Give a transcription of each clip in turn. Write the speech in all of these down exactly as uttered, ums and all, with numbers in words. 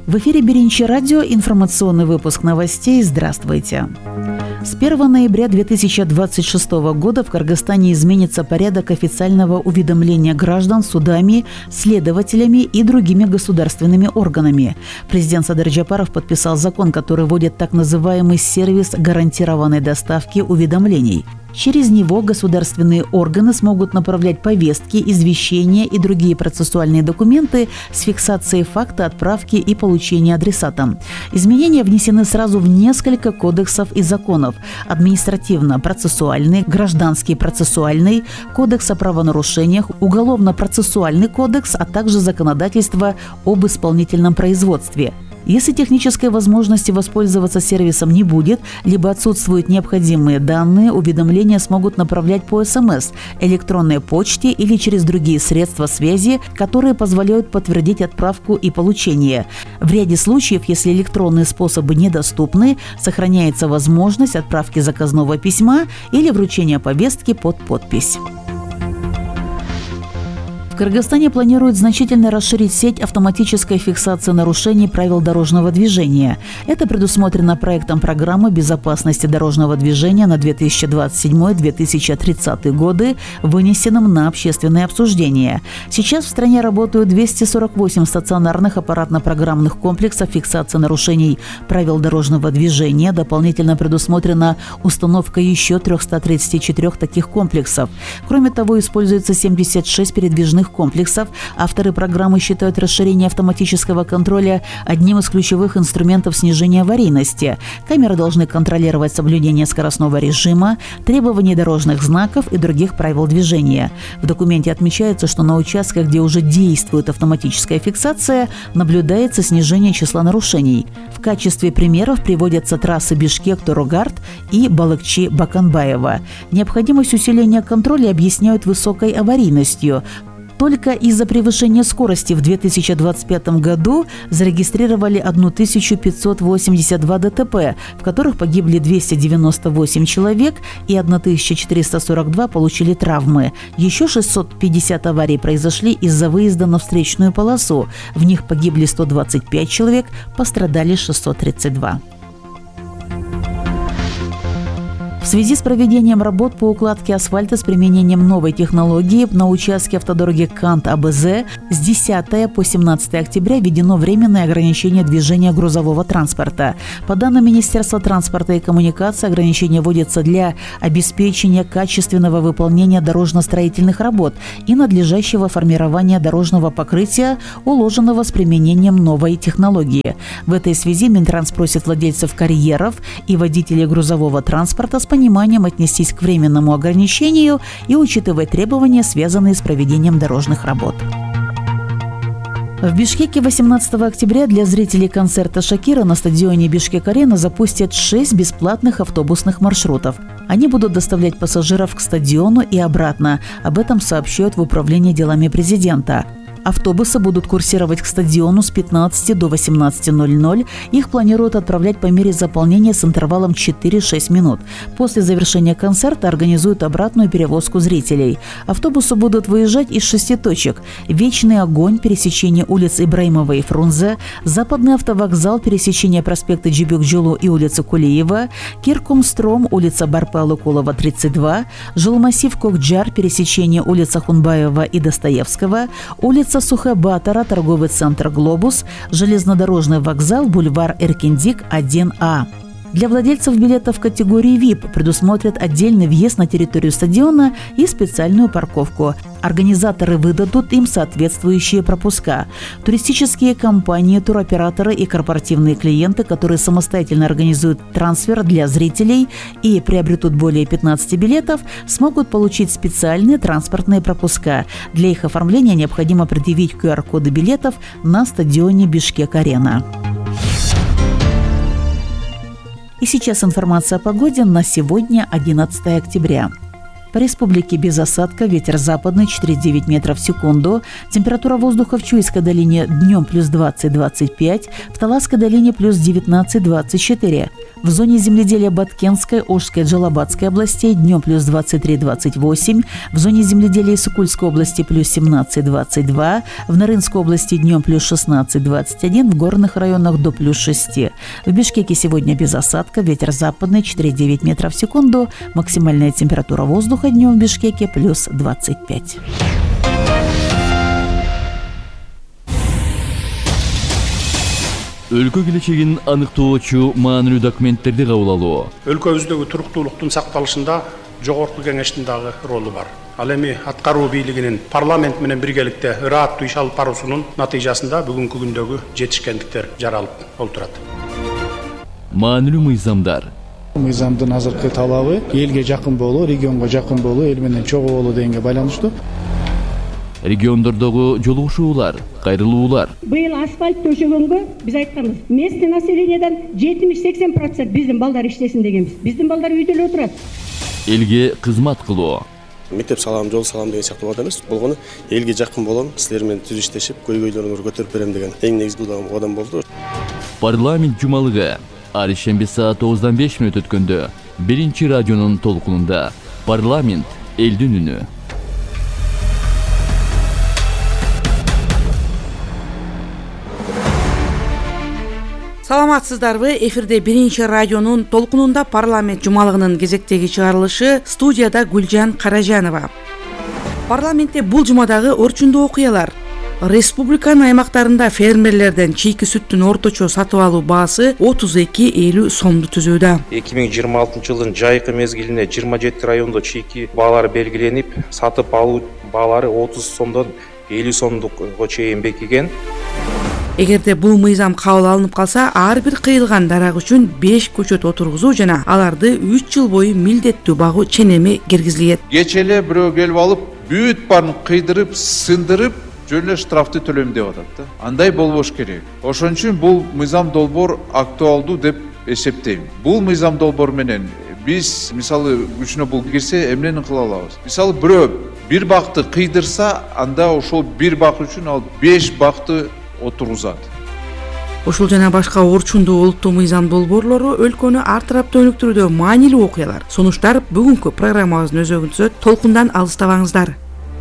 В эфире Беринчи радио, информационный выпуск новостей. Здравствуйте. С первого ноября две тысячи двадцать шестого года в Кыргызстане изменится порядок официального уведомления граждан судами, следователями и другими государственными органами. Президент Садыр Джапаров подписал закон, который вводит так называемый сервис гарантированной доставки уведомлений. Через него государственные органы смогут направлять повестки, извещения и другие процессуальные документы с фиксацией факта отправки и получения адресатам. Изменения внесены сразу в несколько кодексов и законов: административно-процессуальный, гражданский процессуальный, кодекс о правонарушениях, уголовно-процессуальный кодекс, а также законодательство об исполнительном производстве. Если технической возможности воспользоваться сервисом не будет, либо отсутствуют необходимые данные, уведомления смогут направлять по СМС, электронной почте или через другие средства связи, которые позволяют подтвердить отправку и получение. В ряде случаев, если электронные способы недоступны, сохраняется возможность отправки заказного письма или вручения повестки под подпись. В Кыргызстане планируют значительно расширить сеть автоматической фиксации нарушений правил дорожного движения. Это предусмотрено проектом программы безопасности дорожного движения на две тысячи двадцать седьмой — две тысячи тридцатый годы, вынесенным на общественное обсуждение. Сейчас в стране работают двести сорок восемь стационарных аппаратно-программных комплексов фиксации нарушений правил дорожного движения. Дополнительно предусмотрена установка еще триста тридцать четыре таких комплексов. Кроме того, используется семьдесят шесть передвижных комплексов. Авторы программы считают расширение автоматического контроля одним из ключевых инструментов снижения аварийности. Камеры должны контролировать соблюдение скоростного режима, требований дорожных знаков и других правил движения. В документе отмечается, что на участках, где уже действует автоматическая фиксация, наблюдается снижение числа нарушений. В качестве примеров приводятся трассы Бишкек-Туругарт и Балыкчи-Баканбаева. Необходимость усиления контроля объясняют высокой аварийностью. Только из-за превышения скорости в две тысячи двадцать пятом году зарегистрировали тысячу пятьсот восемьдесят два ДТП, в которых погибли двести девяносто восемь человек и тысяча четыреста сорок два получили травмы. Еще шестьсот пятьдесят аварий произошли из-за выезда на встречную полосу. В них погибли сто двадцать пять человек, пострадали шестьсот тридцать два. В связи с проведением работ по укладке асфальта с применением новой технологии на участке автодороги Кант-АБЗ с десятого по семнадцатое октября введено временное ограничение движения грузового транспорта. По данным Министерства транспорта и коммуникации, ограничение вводится для обеспечения качественного выполнения дорожно-строительных работ и надлежащего формирования дорожного покрытия, уложенного с применением новой технологии. В этой связи Минтранс просит владельцев карьеров и водителей грузового транспорта с пониманием отнестись к временному ограничению и учитывать требования, связанные с проведением дорожных работ. В Бишкеке восемнадцатого октября для зрителей концерта Шакира на стадионе Бишкек-Арена запустят шесть бесплатных автобусных маршрутов. Они будут доставлять пассажиров к стадиону и обратно. Об этом сообщают в Управлении делами президента. Автобусы будут курсировать к стадиону с пятнадцати до восемнадцати ноль-ноль. Их планируют отправлять по мере заполнения с интервалом четыре-шесть минут. После завершения концерта организуют обратную перевозку зрителей. Автобусы будут выезжать из шести точек: Вечный огонь, пересечение улиц Ибраимова и Фрунзе, Западный автовокзал, пересечение проспекта Джибек-Джулу и улицы Кулиева, Киркумстром, улица Барпа-Лукулова, тридцать два, жилмассив Кокджар, пересечение улиц Ахунбаева и Достоевского, улица Сухэ-Батора, торговый центр «Глобус», железнодорожный вокзал, бульвар Эркиндик, один А. Для владельцев билетов категории ви ай пи предусмотрят отдельный въезд на территорию стадиона и специальную парковку. Организаторы выдадут им соответствующие пропуска. Туристические компании, туроператоры и корпоративные клиенты, которые самостоятельно организуют трансфер для зрителей и приобретут более пятнадцати билетов, смогут получить специальные транспортные пропуска. Для их оформления необходимо предъявить ку ар коды билетов на стадионе Бишкек-Арена. И сейчас информация о погоде на сегодня, одиннадцатое октября. По республике без осадка, ветер западный четыре-девять метров в секунду. Температура воздуха в Чуйской долине днем плюс двадцать-двадцать пять, в Таласской долине плюс девятнадцать-двадцать четыре. В зоне земледелия Баткенской, Ошской, Джалабадской областей днем плюс двадцать три-двадцать восемь, в зоне земледелия Сукульской области плюс семнадцать-двадцать два, в Нарынской области днем плюс шестнадцать-двадцать один, в горных районах до плюс шести. В Бишкеке сегодня без осадка, ветер западный четыре-девять метров в секунду, максимальная температура воздуха днем в Бишкеке плюс двадцать пять. Өлкө келечегин аныктоочу маанилүү документтерди кабыл алуу. Өлкөбүздөгү туруктуулуктун сакталышында жогорку кеңештин дагы ролу бар. Ал эми аткаруу бийлигинин парламент менен биргеликте ырааттуу иш алып баруусунун натыйжасында бүгүнкү күндөгү жетишкендиктер жаралып олтурат. Маанилүү мыйзамдар. Мыйзамдын азыркы талабы элге жакын болуу, регионго жакын болуу, эл менен чогуу болуу дегенге байланыштуу. Региондордогу жолугушуулар, кайрылуулар. Быйыл асфальт төшөгөнгө биз айтканбыз. Местный населениеден жетимиш-сексен процент биздин балдар иштесин дегенбиз. Биздин балдар үйдө эле отурат. Элге кызмат кылуу. Мектеп салам, жол салам деген сыяктуу болот эмес. Болгону элге жакын болом, силер менен түз иштешип, көйгөйлөрүңөрдү көтөрүп берем деген эң негизги кадам болду. Парламент жумалыгы ар ишемби саат тогуздан беш мүнөт өткөндө биринчи радионун толкунунда парламент элдин үнү. Саламатсыздарбы? Эфирде биринчи радионун толкунунда парламент жумалыгынын кезектеги чыгарылышы, студияда Гүлжан Каражанова. Парламентте бул жумадагы орчундуу окуялар. Республиканын аймактарында фермерлерден чийки сүттүн орточо сатып алуу баасы отуз эки элүү сомду түзүүдө. эки миң жыйырма алтынчы жылдын жайкы мезгилине жыйырма жети райондо чийки баалар белгиленип, сатып алуу баалары отуз сомдон элүү сомдукка чейин бекиген. Эгерде бул мыйзам кабыл алынып калса, ар бир кыйылган дарак үчүн беш көчөт отургузуу жана аларды үч жыл бою милдеттүү багуу ченеми киргизилет. Кеч эле бирөө келип алып, бүт баарын кыйдырып, сындырып, жөн эле штрафты төлөйм деп атат да. Андай болбош керек. Ошон үчүн бул мыйзам долбоор актуалдуу деп эсептейм. Бул мыйзам долбоор менен биз мисалы күчүнө бул кирсе эмнени кыла алабыз? Мисалы бирөө бир бакты кыйдырса, анда ошол бир бак үчүн ал беш бакты отургузат. Ушул жана башка орчундуу улуттуу мыйзам долбоорлору өлкөнү ар тараптуу өнүктүрүүдө маанилүү окуялар. Сунуштар бүгүнкү программабыздын өзөгүндө толкундан алыстабаңыздар.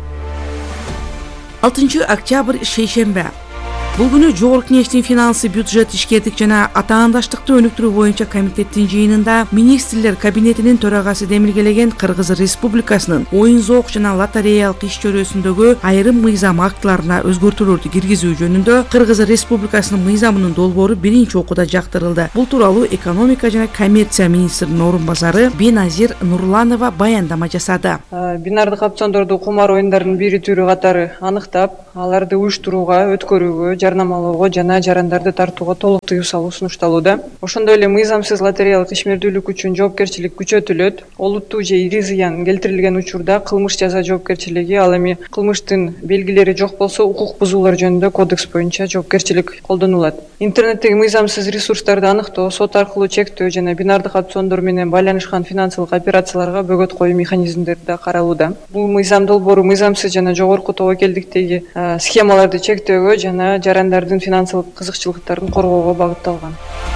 алтынчы октябрь шейшембе. Бул күнү Жогорку Кеңештин финансы, бюджет, ишкердик жана атаандаштыкты өнүктүрүү боюнча комитеттин жыйынында министрлер кабинетинин төрагасы демилгелеген Кыргыз Республикасынын оюн зоок жана лотереялык иш чөйрөсүндөгү айрым мыйзам актыларына өзгөртүүлөрдү киргизүү жөнүндө Кыргыз Республикасынын мыйзамынын долбоору биринчи окууда жактырылды. Бул тууралуу экономика жана коммерция министринин орун басары Беназир Нурланова баяндама жасады. Бинардык опциондорду кумар оюндардын бири түрү катары аныктап, аларды уюштурууга, өткөрүүгө, жарнамалоого жана жарандарды тартууга толук тыюу салуу сунушталууда. Ошондой эле мыйзамсыз лотереялык ишмердүүлүк үчүн жоопкерчилик күчөтүлөт. Олуттуу же ири зыян келтирилген учурда кылмыш жаза жоопкерчилиги, ал эми кылмыштын белгилери жок болсо укук бузуулар жөнүндө кодекс боюнча жоопкерчилик колдонулат. Интернеттеги мыйзамсыз ресурстарды аныктоо, сот аркылуу чектөө жана бинардык опциондор менен байланышкан финансылык операцияларга бөгөт коюу механизмдери да каралууда. Бул мыйзам долбоору мыйзамсыз жана жогорку тобокелдиктеги схемаларды чектөөгө жана жарандардын финансылык кызыкчылыктарын коргоого багытталган.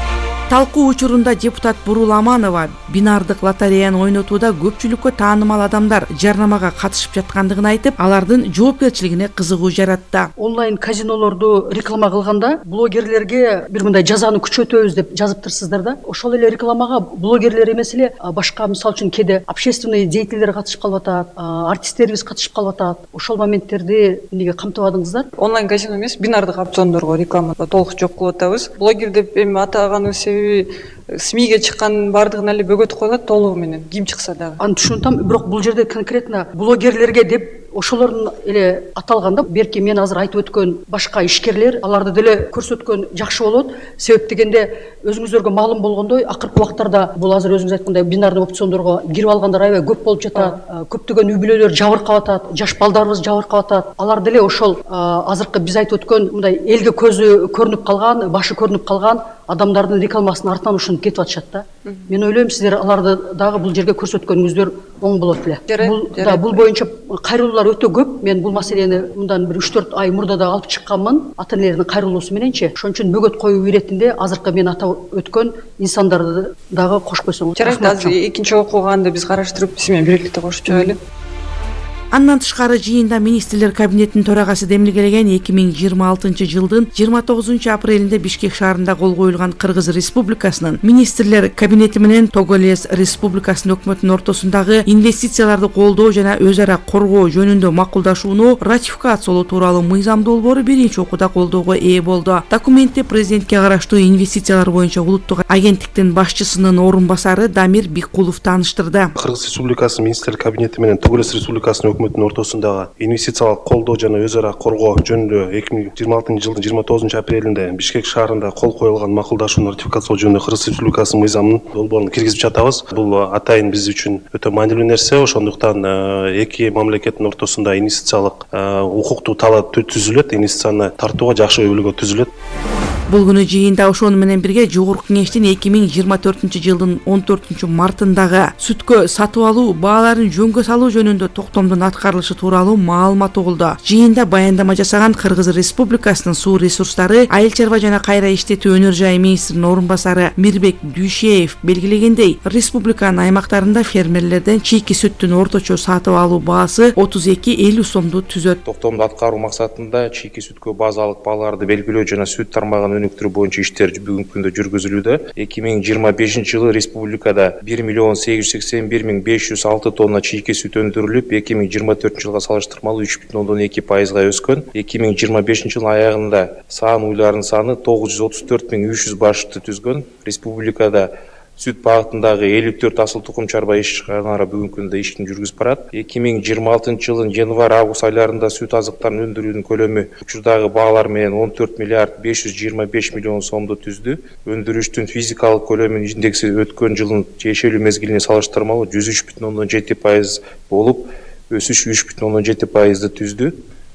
Талкуу учурунда депутат Бурул Аманова бинардык лотереяны ойнотууда көпчүлүккө таанымал адамдар жарнамага катышып жаткандыгын айтып, алардын жоопкерчилигине кызыгуу жаратты. Онлайн казинолорду реклама кылганда блогерлерге бир мындай жазаны күчөтөбүз деп жазыптырсыздар да. Ошол эле рекламага блогерлер эмес эле башка мисалы үчүн кээде общественный деятельдер катышып калып атат, артисттерибиз катышып калып атат. Ошол моменттерди эмнеге камтыбадыңыздар? Онлайн казино эмес, бинардык опциондорго реклама толук жок кылып атабыз. Блогер деп эми атаганыбыз СМИге чыккан бардыгына эле бөгөт коюлат толугу менен, ким чыкса дагы. Аны түшүнүп атам, бирок бул жерде конкретно блогерлерге деп ошолордун эле аталганда, берки мен азыр айтып өткөн башка ишкерлер, аларды деле көрсөткөн жакшы болот. Себеп дегенде өзүңүздөргө маалым болгондой, акыркы убактарда бул азыр өзүңүз айткандай бинардык опциондорго кирип алгандар аябай көп болуп жатат. Көптөгөн үй бүлөлөр жабыркап атат, жаш балдарыбыз жабыркап атат. Алар деле ошол азыркы биз айтып өткөн мындай элге көзү көрүнүп калган, башы көрүнүп калган адамдардын рекламасын артынан ушинтип кетип атышат да. Мен ойлойм, сиздер аларды дагы бул жерге көрсөткөнүңүздөр оң болот эле. Бул да бул боюнча кайрылуулар өтө көп. Мен бул маселени мындан бир үч төрт ай мурда да алып чыкканмын, ата энелердин кайрылуусу мененчи. Ошон үчүн бөгөт коюу иретинде азыркы мен атап өткөн инсандарды дагы кошуп койсоңуз. Жарайт, азыр экинчи окуганды биз караштырып, биз менен бирликте кошуп чыгайлы. Андан тышкары жыйында министрлер кабинетинин төрагасы демилгелеген эки миң жыйырма алтынчы жылдын жыйырма тогузунчу апрелинде Бишкек шаарында кол коюлган Кыргыз Республикасынын министрлер кабинети менен Того-Лес Республикасынын өкмөтүнүн ортосундагы инвестицияларды колдоо жана өз ара коргоо жөнүндө макулдашууну ратификациялоо тууралуу мыйзам долбоору биринчи окууда колдоого ээ болду. Документте президентке караштуу инвестициялар боюнча улуттук агенттиктин башчысынын орун басары Дамир Биккулов тааныштырды. Кыргыз Республикасынын министрлер кабинети менен Того-Лес Республикасынын өкмөттүн ортосундагы инвестициялык колдоо жана өз ара коргоо жөнүндө эки миң жыйырма алтынчы жылдын жыйырма тогузунчу апрелинде Бишкек шаарында кол коюлган макулдашууну ратификациялоо жөнүндө Кыргыз Республикасынын мыйзамынын долбоорун киргизип жатабыз. Бул атайын биз үчүн өтө маанилүү нерсе. Ошондуктан эки мамлекеттин ортосунда инвестициялык укуктуу талап түзүлөт, инвестицияны тартууга жакшы өбөлгө түзүлөт. Бул күнү жыйында ошону менен бирге Жогорку Кеңештин эки миң жыйырма төртүнчү жылдын он төртүнчү мартындагы сүткө сатып алуу бааларын жөнгө салуу жөнүндө токтомдун аткарылышы тууралуу маалымат угулду. Жыйында баяндама жасаган Кыргыз Республикасынын суу ресурстары, айыл чарба жана кайра иштетүү өнөр жай министринин орун басары Мирбек Дүйшеев белгилегендей, республиканын аймактарында фермерлерден чийки сүттүн орточо сатып алуу баасы отуз эки элүү сомду түзөт. Токтомду аткаруу максатында чийки сүткө базалык бааларды белгилөө жана сүт тармагын өнүктүрүү боюнча иштер бүгүнкү күндө жүргүзүлүүдө. эки миң жыйырма бешинчи жылы республикада бир миллион сегиз жүз сексен бир миң беш жүз алты тонна чийки сүт өндүрүлүп, эки миң жыйырма төртүнчү жылга салыштырмалуу үч бүтүн ондон эки пайызга өскөн. эки миң жыйырма бешинчи жылдын аягында саан уйларынын саны тогуз жүз отуз төрт миң үч жүз башты түзгөн. Республикада сүт багытындагы элүү төрт асыл тукум чарба ишканалары бүгүнкү күндө ишин жүргүзүп барат. эки миң жыйырма алтынчы жылдын январь-август айларында сүт азыктарын өндүрүүнүн көлөмү учурдагы баалар менен он төрт миллиард беш жүз жыйырма беш миллион сомду түздү. Өндүрүштүн физикалык көлөмүнүн индекси өткөн жылдын тиешелүү мезгилине салыштырмалуу жүз үч бүтүн ондон жети пайыз болуп, өсүш үч бүтүн ондон жети пайызды түздү.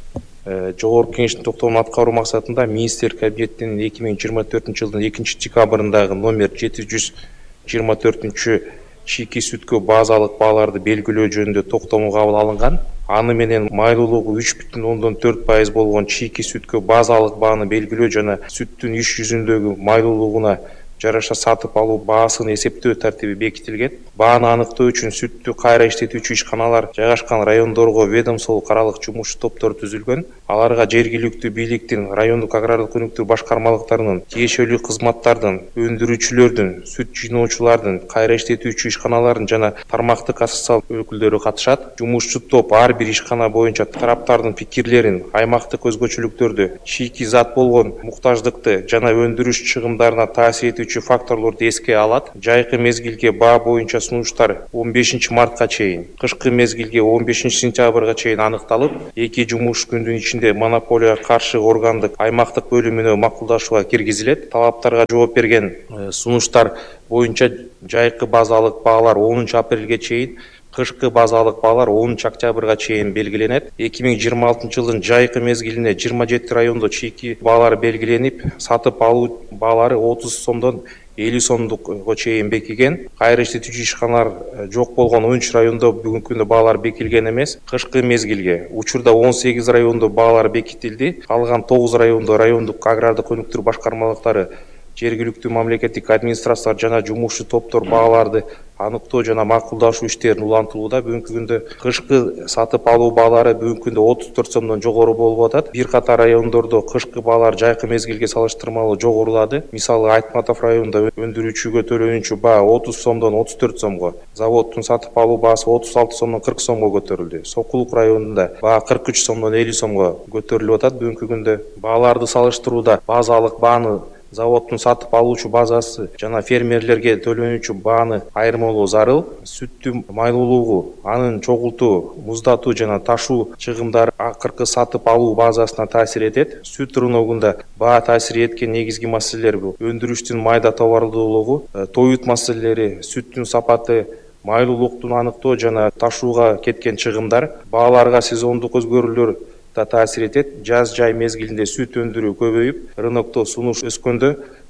Жогорку Кеңештин токтомун аткаруу максатында министрлер кабинетинин эки миң жыйырма төртүнчү жылдын экинчи декабрындагы номер жети жүз жыйырма төртүнчү чийки сүткө базалык бааларды белгилөө жөнүндө токтому кабыл алынган. Аны менен майлуулугу үч бүтүн ондон төрт пайыз болгон чийки сүткө базалык бааны белгилөө жана сүттүн иш жүзүндөгү майлуулугуна жараша сатып алуу баасын эсептөө тартиби бекитилген. Бааны аныктоо үчүн сүттү кайра иштетүүчү ишканалар жайгашкан райондорго ведомстволук аралык жумуш топтор түзүлгөн. Аларга жергиликтүү бийликтин, райондук агрардык өнүктүрүү башкармалыктарынын, тиешелүү кызматтардын, өндүрүүчүлөрдүн, сүт жыйноочулардын, кайра иштетүүчү ишканалардын жана тармактык ассоциациялар өкүлдөрү катышат. Жумушчу топ ар бир ишкана боюнча тараптардын пикирлерин, аймактык өзгөчөлүктөрдү, чийки зат болгон муктаждыкты жана өндүрүш чыгымдарына таасир этүүчү факторлорду эске алат. Жайкы мезгилге баа боюнча сунуштар он бешинчи мартка чейин, кышкы мезгилге он бешинчи сентябрга чейин аныкталып, эки жумуш күндүн ичинде монополияга каршы органдык аймактык бөлүмүнө макулдашууга киргизилет. Талаптарга жооп берген сунуштар боюнча жайкы базалык баалар онунчу апрелге чейин, кышкы базалык баалар онунчу октябрга чейин белгиленет. эки миң жыйырма алтынчы жылдын жайкы мезгилине жыйырма жети райондо чийки баалар белгиленип, сатып алуу баалары отуз сомдон элүү сомдукка чейин бекиген. Кайра иштетүүчү ишканалар жок болгон он үч райондо бүгүнкү күндө баалар бекилген эмес. Кышкы мезгилге учурда он сегиз райондо баалар бекитилди. Калган тогуз райондо райондук агрардык өнүктүрүү башкармалыктары, жергиликтүү мамлекеттик администрациялар жана жумушчу топтор бааларды аныктоо жана макулдашуу иштерин улантылууда. Бүгүнкү күндө кышкы сатып алуу баалары бүгүнкү күндө отуз төрт сомдон жогору болуп атат. Бир катар райондордо кышкы баалар жайкы мезгилге салыштырмалуу жогорулады. Мисалы Айтматов районунда өндүрүүчүгө төлөнүүчү баа отуз сомдон отуз төрт сомго, заводдун сатып алуу баасы отуз алты сомдон кырк сомго көтөрүлдү. Сокулук районунда баа кырк үч сомдон элүү сомго көтөрүлүп атат. Бүгүнкү күндө бааларды салыштырууда базалык бааны, заводдун сатып алуучу базасы жана фермерлерге төлөнүүчү бааны айырмалоо зарыл. Сүттүн майлуулугу, анын чогултуу, муздатуу жана ташуу чыгымдары акыркы сатып алуу базасына таасир этет. Сүт рыногунда баа таасир эткен негизги маселелер бул өндүрүштүн майда товарлуулугу, тоют маселелери, сүттүн сапаты, майлуулуктун аныктоо жана ташууга кеткен чыгымдар. Бааларга сезондук өзгөрүүлөр да таасир этет. Жаз жай мезгилинде сүт өндүрүү көбөйүп, рынокто сунуш өскөндө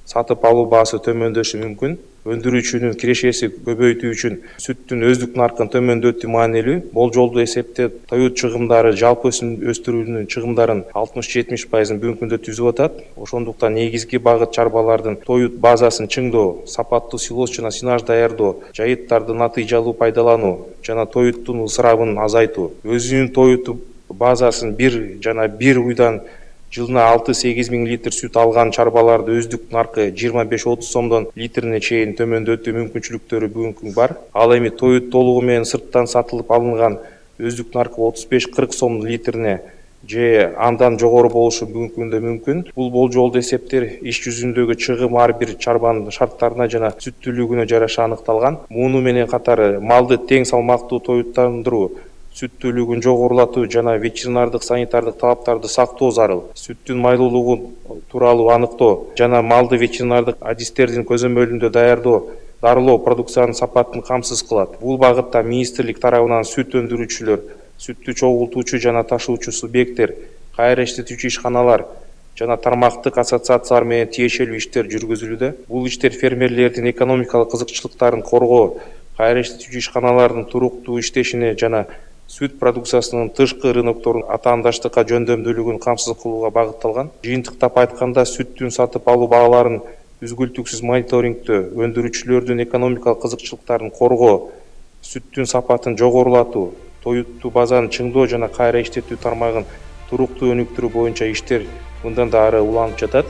сатып алуу баасы төмөндөшү мүмкүн. Өндүрүүчүнүн кирешеси көбөйтүү үчүн сүттүн өздүк наркын төмөндөтүү маанилүү. Болжолдуу эсепте тоют чыгымдары жалпы өстүрүүнүн чыгымдарын алтымыш жетимиш пайызын бүгүнкү күндө түзүп атат. Ошондуктан негизги багыт чарбалардын тоют базасын чыңдоо, сапаттуу силос жана синаж даярдоо, жайыттарды натыйжалуу пайдалануу жана тоюттун ысырабын азайтуу. Өзүнүн тоюту базасын бир жана бир уйдан жылына алты сегиз миң литр сүт алган чарбаларды өздүк наркы жыйырма беш отуз сомдон литрине чейин төмөндөтүү мүмкүнчүлүктөрү бүгүнкү бар. Ал эми тоют толугу менен сырттан сатылып алынган өздүк наркы отуз беш кырк сом литрине же андан жогору болушу бүгүнкү күндө мүмкүн. Бул болжолдуу эсептер иш жүзүндөгү чыгым ар бир чарбанын шарттарына жана сүттүүлүгүнө жараша аныкталган. Муну менен катар малды тең салмактуу тоюттандыруу, сүттүүлүгүн жогорулатуу жана ветеринардык санитардык талаптарды сактоо зарыл. Сүттүн майлуулугу тууралуу аныктоо жана малды ветеринардык адистердин көзөмөлүндө даярдоо дарылоо продукциянын сапатын камсыз кылат. Бул багытта министрлик тарабынан сүт өндүрүүчүлөр, сүттү чогултуучу жана ташуучу субъекттер, кайра иштетүүчү ишканалар жана тармактык ассоциациялар менен тиешелүү иштер жүргүзүлүүдө. Бул иштер фермерлердин экономикалык кызыкчылыктарын коргоо, кайра иштетүүчү ишканалардын туруктуу иштешине жана сүт продукциясынын тышкы рынокторун атаандаштыкка жөндөмдүүлүгүн камсыз кылууга багытталган. Жыйынтыктап айтканда, сүттүн сатып алуу бааларын үзгүлтүксүз мониторингдөө, өндүрүүчүлөрдүн экономикалык кызыкчылыктарын коргоо, сүттүн сапатын жогорулатуу, тоюттуу базаны чыңдоо жана кайра иштетүү тармагын туруктуу өнүктүрүү боюнча иштер мындан да ары уланып жатат.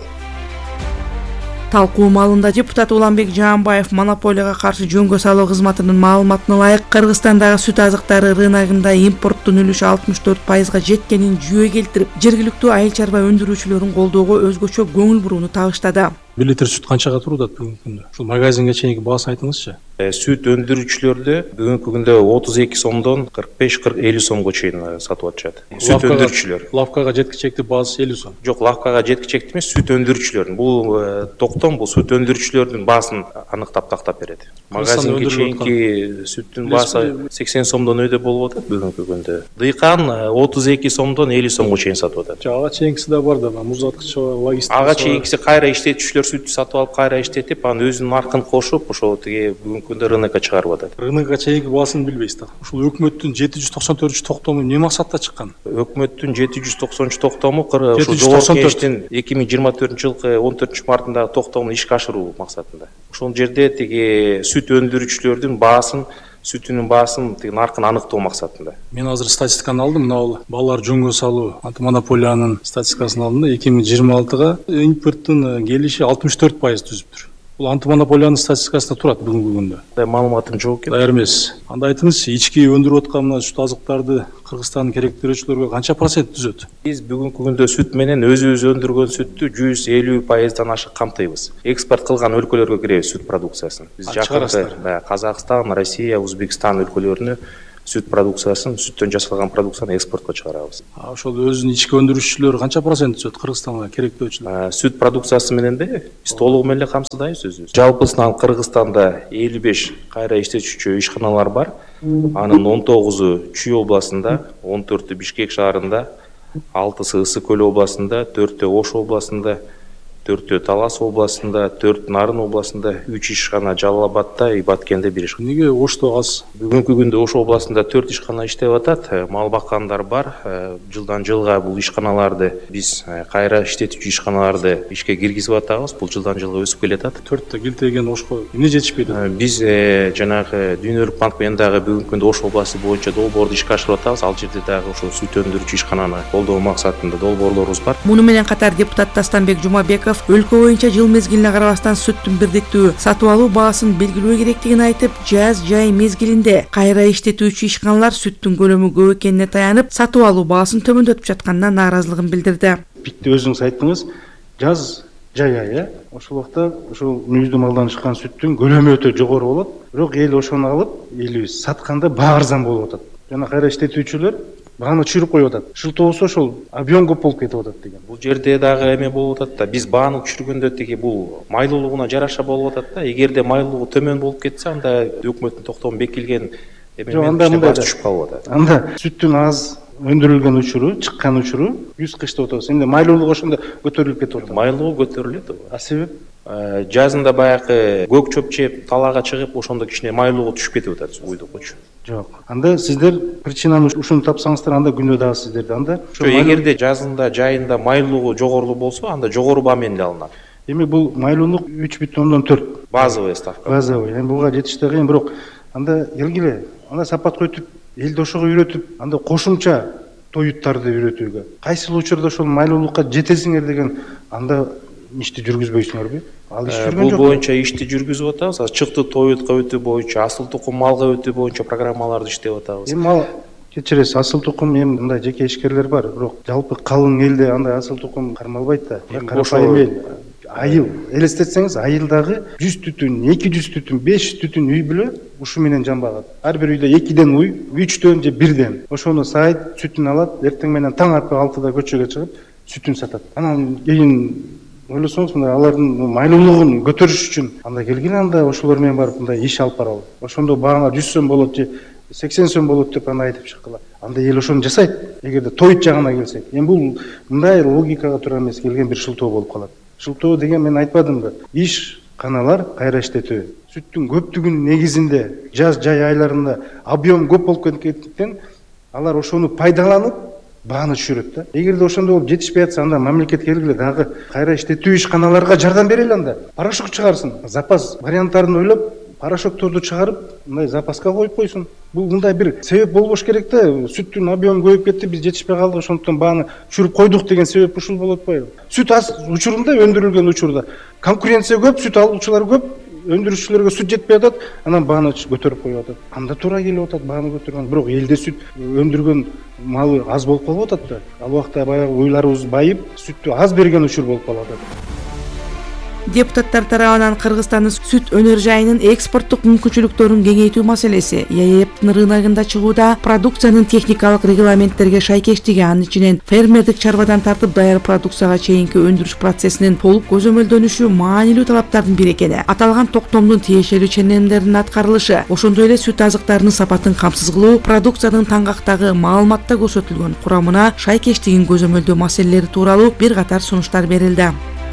Талкуу маалында депутат Уланбек Жаанбаев монополияга каршы жөнгө салуу кызматынын маалыматына ылайык Кыргызстандагы сүт азыктары рыногунда импорттун үлүшү алтымыш төрт пайызга жеткенин жүйө келтирип, жергиликтүү айыл чарба өндүрүүчүлөрүн колдоого өзгөчө көңүл бурууну табыштады. бир литр сүт канчага туруп атат бүгүнкү күндө? Ушул магазинге чейинки баасын айтыңызчы. Сүт өндүрүүчүлөрдө бүгүнкү күндө отуз эки сомдон кырк беш кырк элүү сомго чейин сатып атышат. Сүт өндүрүүчүлөр. Лавкага жеткичекти баасы элүү сом. Жок, лавкага жеткичекти эмес, сүт өндүрүүчүлөрдүн. Бул токтом бул сүт өндүрүүчүлөрдүн баасын аныктап тактап берет. Магазинге чейинки сүттүн баасы сексен сомдон өйдө болуп атат бүгүнкү күндө. Дыйкан отуз эки сомдон элүү сомго чейин сатып атат. Ага чейинкиси да бар да, музаткыч, логистика. Ага чейинкиси кайра иштетүүчүлөр сүттү сатып алып кайра иштетип, анан өзүнүн наркын кошуп, ошо тиги бүгүнкү күндө рынокко чыгарып атат. Рынокко чейинки баасын билбейсиз да. Ушул өкмөттүн жети жүз токсон төртүнчү токтому эмне максатта чыккан? Өкмөттүн жети жүз токсонунчу токтому ошо жогорку кеңештин эки миң жыйырма төртүнчү жылкы он төртүнчү мартындагы токтомун ишке ашыруу максатында. Ошол жерде тиги сүт өндүрүүчүлөрдүн баасын, сүтүнүн баасын, тиги наркын аныктоо максатында. Мен азыр статистиканы алдым, мына балдар жөнгө салуу антимонополиянын статистикасын алдым да, эки миң жыйырма алтыга импорттун келиши алтымыш төрт пайыз түзүптүр. Бул антимонополиянын статистикасында турат бүгүнкү күндө. Маалыматым жок экен. Даяр эмес. Анда айтыңызчы, ички өндүрүп аткан мына сүт азыктарды Кыргызстандын керектөөчүлөргө канча процент түзөт? Биз бүгүнкү күндө сүт менен өзүбүз өндүргөн сүттү жүз элүү пайыздан ашык камтыйбыз. Экспорт кылган өлкөлөргө киребиз сүт продукциясын. Биз жакында Казакстан, Россия, Өзбекстан өлкөлөрүнө сүт продукциясын, сүттөн жасалган продукцияны экспортко чыгарабыз. А ошол өзүнүн ички өндүрүүчүлөр канча процент түзөт Кыргызстанга керектөөчүлөр? Сүт продукциясы менен да биз толугу менен камсыздайбыз өзүбүз. Жалпысынан Кыргызстанда элүү беш кайра иштетүүчү ишканалар бар. Анын он тогузу Чүй областында, он төртү Бишкек шаарында, алтысы Ысык көл областында, төртөө Ош областында, төртөө Талас областында, төрт Нарын областында, үч ишкана Жалал Абадта, Баткенде бир ишкана. Неге Ошто аз? Бүгүнкү күндө Ош областында төрт ишкана иштеп атат. Мал баккандар бар. Жылдан жылга бул ишканаларды биз кайра иштетүүчү ишканаларды ишке киргизип атабыз. Бул жылдан жылга өсүп келатат. төрттө килтейген Ошко эмне жетишпейт? Биз жанагы Дүйнөлүк банк менен дагы бүгүнкү күндө Ош областы боюнча долбоорду ишке ашырып атабыз. Ал жерде дагы ошо сүт өндүрүүчү ишкананы колдоо максатында долбоорлорубуз бар. Муну менен катар депутат Тастанбек Жумабеков өлкө боюнча жыл мезгилине карабастан сүттүн бирдиктүү сатып алуу баасын белгилөө керектигин айтып, жаз жай мезгилинде кайра иштетүүчү ишканалар сүттүн көлөмү көп экенине таянып, сатып алуу баасын төмөндөтүп жатканына нааразылыгын билдирди. Битти өзүңүз айттыңыз, жаз жай ай, э? Ошол убакта ошол мүйүздүү малдан чыккан сүттүн көлөмү өтө жогору болот. Бирок эл ошону алып, элибиз сатканда баа арзан болуп атат. Жана кайра иштетүүчүлөр бааны түшүрүп коюп атат. Шылтоосу ошол объем көп болуп кетип атат деген. Бул жерде дагы эме болуп атат да, биз бааны түшүргөндө тиги бул майлуулугуна жараша болуп атат да. Эгерде майлуулугу төмөн болуп кетсе, анда өкмөттүн токтому бекилген эме менен баасы түшүп калып атат. Анда сүттүн аз өндүрүлгөн учуру, чыккан учуру жүз кыч деп атабыз. Эмне майлуулугу ошондо көтөрүлүп кетип атат. Майлуулугу көтөрүлөт. А себеп? жазында баягы көк чөп жеп талаага чыгып ошондо кичине майлуулугу түшүп кетип атат уйду койчу. Жок, анда сиздер причинаны ушуну тапсаңыздар, анда күнөө дагы сиздерде. Анда эгерде жазында жайында майлуулугу жогору болсо, анда жогору баа менен эле алынат. Эми бул майлуулук үч бүтүн ондон төрт базовый ставка. Базовый. Эми буга жетиште кыйын, бирок анда келгиле, анда сапатка өтүп, элди ошого үйрөтүп, анда кошумча тоюттарды үйрөтүүгө. Кайсыл учурда ошол майлуулукка жетесиңер деген анда ишти жүргүзбөйсүңөрбү? Ал иш жүргөн жок. Бул боюнча ишти жүргүзүп атабыз. Чыкты тоютка өтүү боюнча, асыл тукум малга өтүү боюнча программаларды иштеп атабыз. Эми ал кечиресиз, асыл тукум эми мындай жеке ишкерлер бар, бирок жалпы калың элде андай асыл тукум кармалбайт да. Карапайым эл. Айыл, элестетсеңиз, айылдагы жүз түтүн, эки жүз түтүн, беш жүз түтүн үй бүлө ушу менен жан багат. Ар бир үйдө экиден уй, үчтөн же бирден. Ошону сайт, сүтүн алат, эртең менен таң атпай алтыда көчөгө чыгып, сүтүн сатат. Анан кийин ойлосоңуз, мындай алардын майлуулугун көтөрүш үчүн анда келгиле, анда ошолор менен барып мындай иш алып баралы. Ошондо бааңа жүз сом болот же сексен сом болот деп аны айтып чыккыла. Анда эл ошону жасайт. Эгерде тоют жагына келсек, эми бул мындай логикага туура эмес келген бир шылтоо болуп калат. Шылтоо деген мен айтпадымбы? Иш каналар кайра иштетүү. Сүттүн көптүгүнүн негизинде жаз жай айларында объем көп болуп кеткендиктен алар ошону пайдаланып бааны түшүрөт да. Эгерде ошондой болуп жетишпей атса, анда мамлекет келгиле дагы кайра иштетүү иш каналарга жардам берели, анда порошок чыгарсын. Запас варианттарын ойлоп, порошокторду чыгарып, мындай запаска коюп койсун. Бул мындай бир себеп болбош керек да. Сүттүн объему көбөйүп кетти, биз жетишпей калдык, ошондуктан бааны түшүрүп койдук деген себеп ушул болот атпайбы? Сүт аз учурунда, өндүрүлгөн учурда конкуренция көп, сүт алуучулар көп, өндүрүүчүлөргө сүт жетпей атат, анан бааны көтөрүп коюп атат. Анда туура келип атат бааны көтөргөн. Бирок элде сүт өндүргөн малы аз болуп калып атат да. Ал убакта баягы уйларыбыз байып, сүттү аз берген учур болуп калып атат. Депутаттар тарабынан Кыргызстандын сүт өнөр жайынын экспорттук мүмкүнчүлүктөрүн кеңейтүү маселеси ЕЭПтин рыногунда чыгууда продукциянын техникалык регламенттерге шайкештиги, анын ичинен фермердик чарбадан тартып даяр продукцияга чейинки өндүрүш процессинин толук көзөмөлдөнүшү маанилүү талаптардын бири экени, аталган токтомдун тиешелүү ченемдеринин аткарылышы, ошондой эле сүт азыктарынын сапатын камсыз кылуу, продукциянын таңгактагы маалыматта көрсөтүлгөн курамына шайкештигин көзөмөлдөө маселелери тууралуу бир катар сунуштар берилди.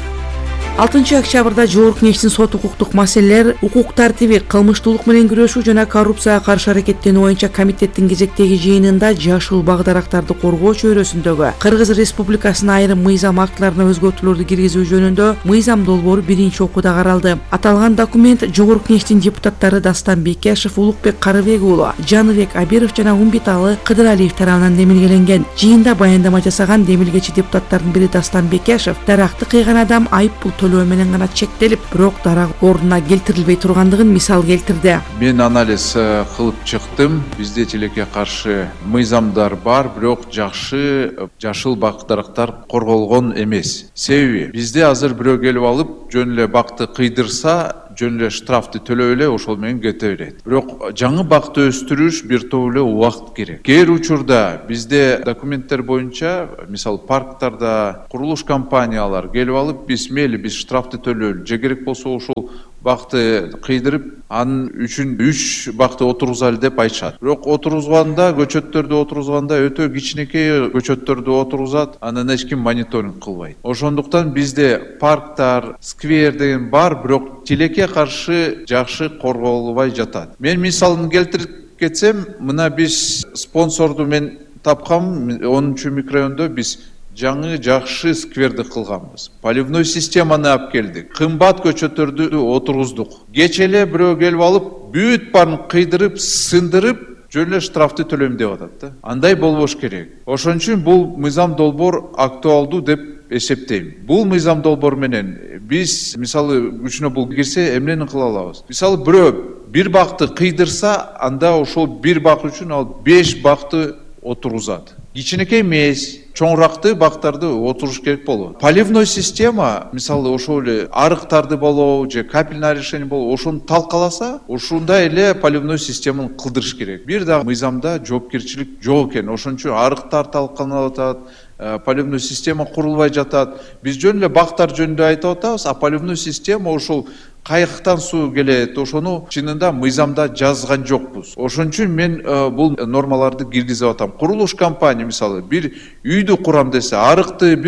алтынчы октябрда Жогорку Кеңештин сот укуктук маселелер, укук тартиби, кылмыштуулук менен күрөшүү жана коррупцияга каршы аракеттенүү боюнча комитеттин кезектеги жыйынында жашыл багдарактарды коргоо чөйрөсүндөгү Кыргыз Республикасынын айрым мыйзам актыларына өзгөртүүлөрдү киргизүү жөнүндө мыйзам долбоору биринчи окууда каралды. Аталган документ Жогорку Кеңештин депутаттары Дастан Бекешев, Улукбек Карыбек уулу, Жаныбек Абиров жана Умбиталы Кыдыралиев тарабынан демилгеленген. Жыйында баяндама жасаган демилгечи депутаттардын бири Дастан Бекешев, даракты кыйган адам айып пул төлөө менен гана чектелип, бирок дарак ордуна келтирилбей тургандыгын мисал келтирди. Мен анализ кылып чыктым. Бизде тилекке каршы мыйзамдар бар, бирок жакшы жашыл бактарактар корголгон эмес. Себеби бизде азыр бирөө келип алып, жөн эле бакты кыйдырса, жөн эле штрафты төлөп эле ошол менен кете берет. Бирок жаңы бакты өстүрүш бир топ эле убакыт керек. Кээ бир учурда бизде документтер боюнча, мисалы парктарда курулуш компаниялар келип алып, биз мейли биз штрафты төлөөлү, же керек болсо ошол бакты кыйдырып, анын үчүн үч бакты отургузалы деп айтышат. Бирок отургузганда, көчөттөрдү отургузганда өтө кичинекей көчөттөрдү отургузат, анан эч ким мониторинг кылбайт. Ошондуктан бизде парктар, сквер деген бар, бирок тилекке каршы жакшы корголбой жатат. Мен мисалын келтирип кетсем, мына биз спонсорду мен тапкам, онунчу микрорайондо биз жаңы жакшы скверди кылганбыз. Поливной системаны алып келдик. Кымбат көчөттөрдү отургуздук. Кече эле бирөө келип алып, бүт баарын кыйдырып, сындырып, жөн эле штрафты төлөйм деп атат да. Андай болбош керек. Ошон үчүн бул мыйзам долбоор актуалдуу деп эсептейм. Бул мыйзам долбоор менен биз мисалы күчүнө бул кирсе эмнени кыла алабыз? Мисалы бирөө бир бакты кыйдырса, анда ошол бир бак үчүн ал беш бакты отургузат. Кичинекей эмес, чоңурақты бактарды отуруш керек болот. Поливной система, мисалы ошол эле арыктарды болобу же капельное решение болобу, ошону талкаласа, ошондой эле поливной системаны кылдырыш керек. Бир дагы мыйзамда жоопкерчилик жок экен. Ошон үчүн арыктар талкаланып атат, поливной система курулбай жатат. Биз жөн эле бактар жөнүндө айтып атабыз, а поливной система ошол кайыктан суу келет, ошону чынында мыйзамда жазган жокпуз. Ошон үчүн мен бул нормаларды киргизип атам. Курулуш компания мисалы бир үйдү курам десе, арыкты бүт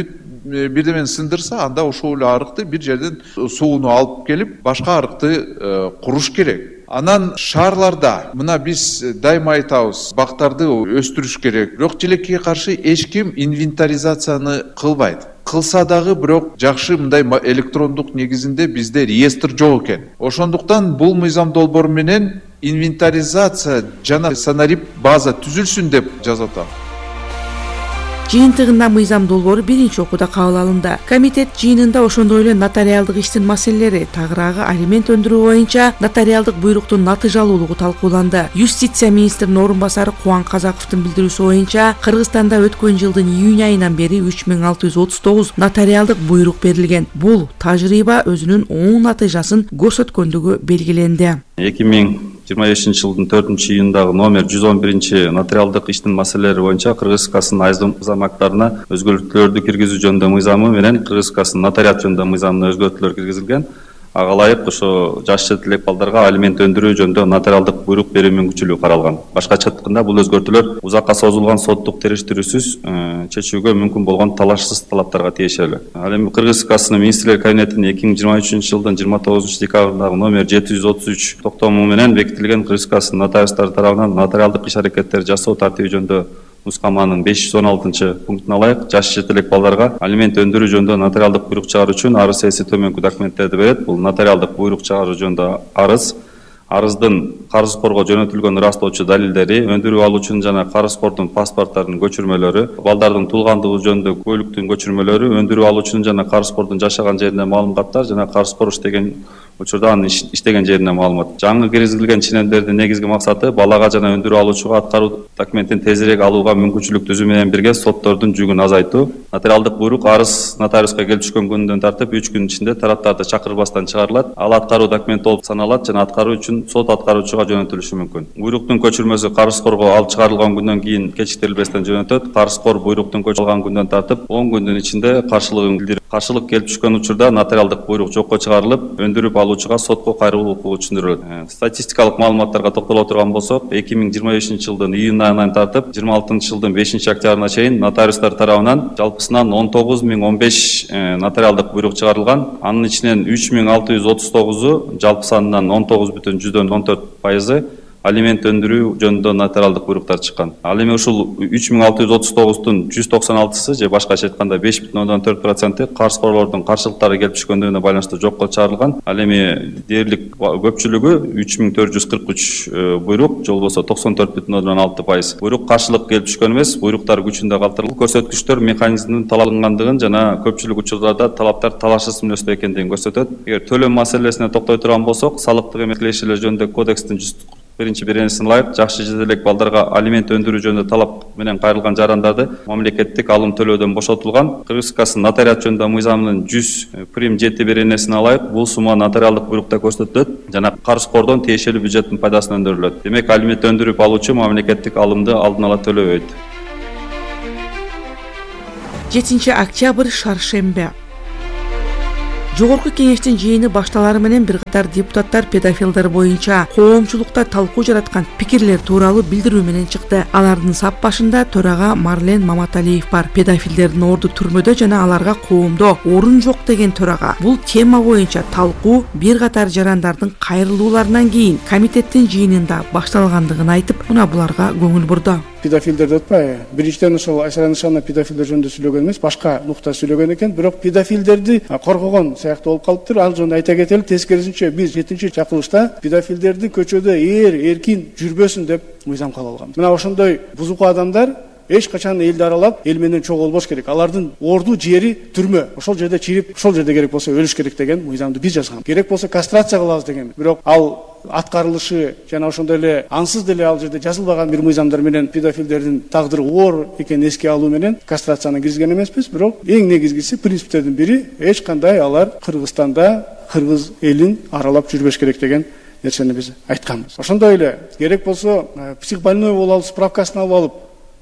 бирдемени сындырса, анда ошол эле арыкты бир жерден сууну алып келип, башка арыкты куруш керек. Анан шаарларда мына биз дайыма айтабыз, бактарды өстүрүш керек. Бирок тилекке каршы эч ким инвентаризацияны кылбайт. Кылса дагы бирок жакшы мындай электрондук негизинде бизде реестр жок экен. Ошондуктан бул мыйзам долбоору менен инвентаризация жана санарип база түзүлсүн деп жазып атам. Жыйынтыгында мыйзам долбоору биринчи окууда кабыл алынды. Комитет жыйынында ошондой эле нотариалдык иштин маселелери, тагыраагы алимент өндүрүү боюнча нотариалдык буйруктун натыйжалуулугу талкууланды. Юстиция министринин орун басары Кубан Казаковдун билдирүүсү боюнча, Кыргызстанда өткөн жылдын июнь айынан бери үч миң алты жүз отуз тогуз нотариалдык буйрук берилген. Бул тажрыйба өзүнүн оң натыйжасын көрсөткөндүгү белгиленди. эки миң жыйырма бешинчи жылдын төртүнчү июндагы номер жүз он биринчи нотариалдык иштин маселелери боюнча Кыргыз Республикасынын айзым актарына өзгөртүүлөрдү киргизүү жөнүндө мыйзамы менен Кыргыз Республикасынын нотариат жөнүндө мыйзамына өзгөртүүлөр киргизилген. Ага ылайык ошо жаш чет элек балдарга алимент өндүрүү жөнүндө нотариалдык буйрук берүү мүмкүнчүлүгү каралган. Башкача айтканда, бул өзгөртүүлөр узакка созулган соттук териштирүүсүз чечүүгө мүмкүн болгон талашсыз талаптарга тиешелүү. Ал эми Кыргыз Республикасынын министрлер кабинетинин эки миң жыйырма үчүнчү жылдын жыйырма тогузунчу декабрындагы номер жети жүз отуз үч токтому менен бекитилген Кыргыз Республикасынын нотариустары тарабынан нотариалдык иш аракеттер жасоо тартиби жөнүндө нускаманын беш жүз он алтынчы пунктуна ылайык жаш чет элек балдарга алимент өндүрүү жөнүндө нотариалдык буйрук чыгаруу үчүн арыз эси төмөнкү документтерди берет. Бул нотариалдык буйрук чыгаруу жөнүндө арыз, арыздын карызкорго жөнөтүлгөн ырастоочу далилдери, өндүрүп алуучунун жана карызкордун паспорттарынын көчүрмөлөрү, балдардын туулгандыгы жөнүндө куәликтин көчүрмөлөрү, өндүрүп алуучунун жана карызкордун жашаган жерине маалыматтар жана карызкор иштеген учурда анын иштеген жерине маалымат. Жаңы киргизилген ченемдердин негизги максаты балага жана өндүрүп алуучуга аткаруу документин тезирээк алууга мүмкүнчүлүк түзүү менен бирге соттордун жүгүн азайтуу. Нотариалдык буйрук арыз нотариуска келип түшкөн күндөн тартып үч күн ичинде тараптарды чакырбастан чыгарылат. Ал аткаруу документ болуп саналат жана аткаруу үчүн сот аткаруучуга жөнөтүлүшү мүмкүн. Буйруктун көчүрмөсү карызкорго ал чыгарылган күндөн кийин кечиктирилбестен жөнөтөт. Карызкор буйруктун көчүрүлгөн күндөн тартып он күндүн ичинде каршылыгын билдирип, каршылык келип түшкөн учурда нотариалдык буйрук жокко чыгарылып, өндүрүп алуучуга сотко кайрылуу укугу түшүндүрүлөт. Статистикалык маалыматтарга токтоло турган болсок, эки миң жыйырма бешинчи жылдын июнь айынан тартып жыйырма алтынчы жылдын бешинчи октябрына чейин нотариустар тарабынан жалпысынан он тогуз миң он беш нотариалдык буйрук чыгарылган. Анын ичинен үч миң алты жүз отуз тогузу жалпы санынан он тогуз бүтүн жүздөн он төрт пайызы алимент өндүрүү жөнүндө нотариалдык буйруктар чыккан. Ал эми ушул үч миң алты жүз отуз тогуздун жүз токсон алтысы же башкача айтканда беш бүтүн ондон төрт проценти карызкорлордун каршылыктары келип түшкөндүгүнө байланыштуу жокко чыгарылган. Ал эми дээрлик көпчүлүгү үч миң төрт жүз кырк үч буйрук, же болбосо токсон төрт бүтүн ондон алты пайыз буйрук каршылык келип түшкөн эмес, буйруктар күчүндө калтырылып, көрсөткүчтөр механизминин талабынгандыгын жана көпчүлүк учурларда талаптар талашсыз мүнөздө экендигин көрсөтөт. Эгер төлөм маселесине токтой турган болсок, салыктык эмес килешелер жөнүндө кодекстин жүз биринчи беренесине ылайык жаш чет элек балдарга алимент өндүрүү жөнүндө талап менен кайрылган жарандарды мамлекеттик алым төлөөдөн бошотулган. Кыргыз Республикасынын нотариат жөнүндө мыйзамынын жүз прим жети беренесине ылайык бул сума нотариалдык буйрукта көрсөтүлөт жана карызкордон тиешелүү бюджеттин пайдасына өндүрүлөт. Демек алимент өндүрүп алуучу мамлекеттик алымды алдын ала төлөбөйт. жетинчи октябрь шаршембе. Жогорку кеңештин жыйыны башталары менен бир катар депутаттар педофилдер боюнча коомчулукта талкуу жараткан пикирлер тууралуу билдирүү менен чыкты. Алардын сап башында төрага Марлен Маматалиев бар. Педофилдердин орду түрмөдө жана аларга коомдо орун жок деген төрага. Бул тема боюнча талкуу бир катар жарандардын кайрылууларынан кийин комитеттин жыйынында башталгандыгын айтып, мына буларга көңүл бурду. Педофилдерди атпайбы? Биринчиден ошол Айсара Нышанова педофилдер жөнүндө сүйлөгөн эмес, башка нукта сүйлөгөн экен, бирок педофилдерди коргогон сыяктуу болуп калыптыр. Ал жөнүндө айта кетели, тескерисинче биз жетинчи чакырылышта педофилдерди көчөдө эр эркин жүрбөсүн деп мыйзам кабыл алганбыз. Мына ошондой бузуку адамдар эч качан элди аралап, эл менен чогуу болбош керек. Алардын орду жери түрмө. Ошол жерде чирип, ошол жерде керек болсо өлүш керек деген мыйзамды биз жазган. Керек болсо кастрация кылабыз деген. Бирок ал аткарылышы жана ошондой эле ансыз деле ал жерде жазылбаган бир мыйзамдар менен педофилдердин тагдыры оор экенин эске алуу менен кастрацияны киргизген эмеспиз. Бирок эң негизгиси принциптердин бири эч кандай алар Кыргызстанда кыргыз элин аралап жүрбөш керек деген нерсени биз айтканбыз. Ошондой эле керек болсо психбольной болуп алып, справкасын алып алып,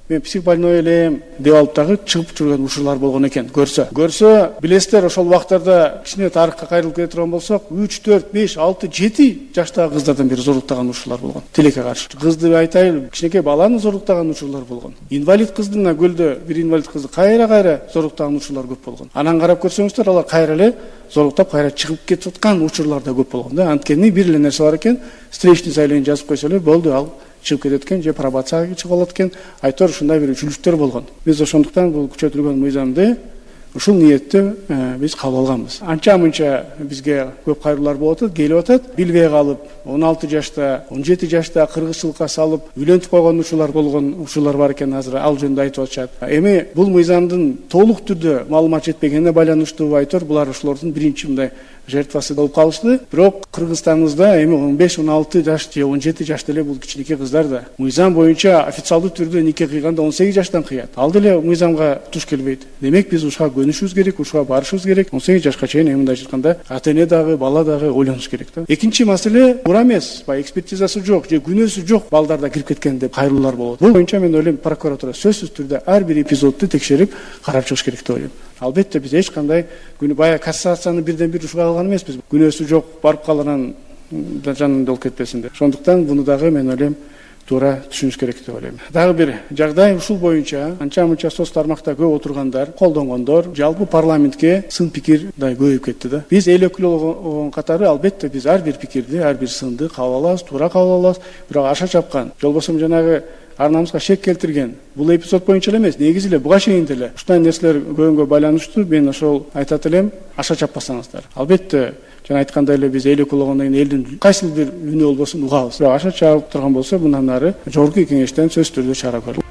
мен психбольной элем деп алып дагы чыгып жүргөн учурлар болгон экен. Көрсө, көрсө билесиздер, ошол убактарда кичине тарыхка кайрылып кете турган болсок, үч, төрт, беш, алты, жети жаштагы кыздардан бери зорлуктаган учурлар болгон. Тилекке каршы. Кызды айтайын, кичинекей баланы зорлуктаган учурлар болгон. Инвалид кыздына көлдө бир инвалид кызды кайра-кайра зорлуктаган учурлар көп болгон. Анан карап көрсөңүздөр, алар кайра эле зорлуктап кайра чыгып кетип аткан учурлар да көп болгон да. Анткени бир эле нерсе бар экен, встречный заявление жазып койсо эле болду, ал чыгып кетет экен, же пробацияга чыгып алат экен. Айтор ушундай бир үзүлүштөр болгон. Биз ошондуктан бул күчөтүлгөн мыйзамды ушул ниетте биз кабыл алганбыз. Анча-мынча бизге көп кайрылуулар болуп атат, келип атат. Билбей калып, он алты жашта, он жети жашта кыргызчылыкка салып, үйлөнүп койгон учурлар болгон учурлар бар экен, азыр ал жөнүндө айтып атышат. Эми бул мыйзамдын толук түрдө маалымат жетпегенине байланыштуу айтор, булар ушулордун биринчи мындай жертвасы болуп калышты. Бирок Кыргызстаныбызда эми он беш, он алты жаш же он жети жашта эле бул кичинекей кыздар да мыйзам боюнча официалдуу түрдө нике кыйганда он сегиз жаштан кыят. Ал деле мыйзамга туш келбейт. Демек биз ушуга көнүшүбүз керек, ушуга барышыбыз керек. он сегиз жашка чейин эми мындай айтканда ата-эне дагы, бала дагы ойлонуш керек да. Экинчи маселе туура эмес, баягы экспертизасы жок же күнөөсү жок балдарда кирип кеткен деп кайрылуулар болот. Бул боюнча мен ойлойм, прокуратура сөзсүз түрдө ар бир эпизодду текшерип карап чыгыш керек деп ойлойм. Албетте биз эч кандай күнү баягы кассацияны бирден бир ушуга алган эмеспиз. Күнөөсү жок барып калганын жанында болуп кетпесин деп. Ошондуктан буну дагы мен ойлойм туура түшүнүш керек деп ойлойм. Дагы бир жагдай ушул боюнча анча-мынча соц тармакта көп отургандар, колдонгондор, жалпы парламентке сын пикир да көбөйүп кетти да. Биз эл өкүлү болгон катары албетте биз ар бир пикирди, ар бир сынды кабыл алабыз, туура кабыл алабыз. Бирок аша чапкан, жолбосо жанагы ар намыска шек келтирген бул эпизод боюнча эле эмес, негизи эле буга чейин деле ушундай нерселер көбөнгө байланыштуу. Мен ошол айтат элем, аша чаппасаңыздар. Албетте жана айткандай эле биз эл өкүлү болгондон кийин элдин кайсыл бир үнү болбосун угабыз. Бирок аша чалып турган болсо мындан ары жогорку кеңештен сөзсүз түрдө чара көрүлөт.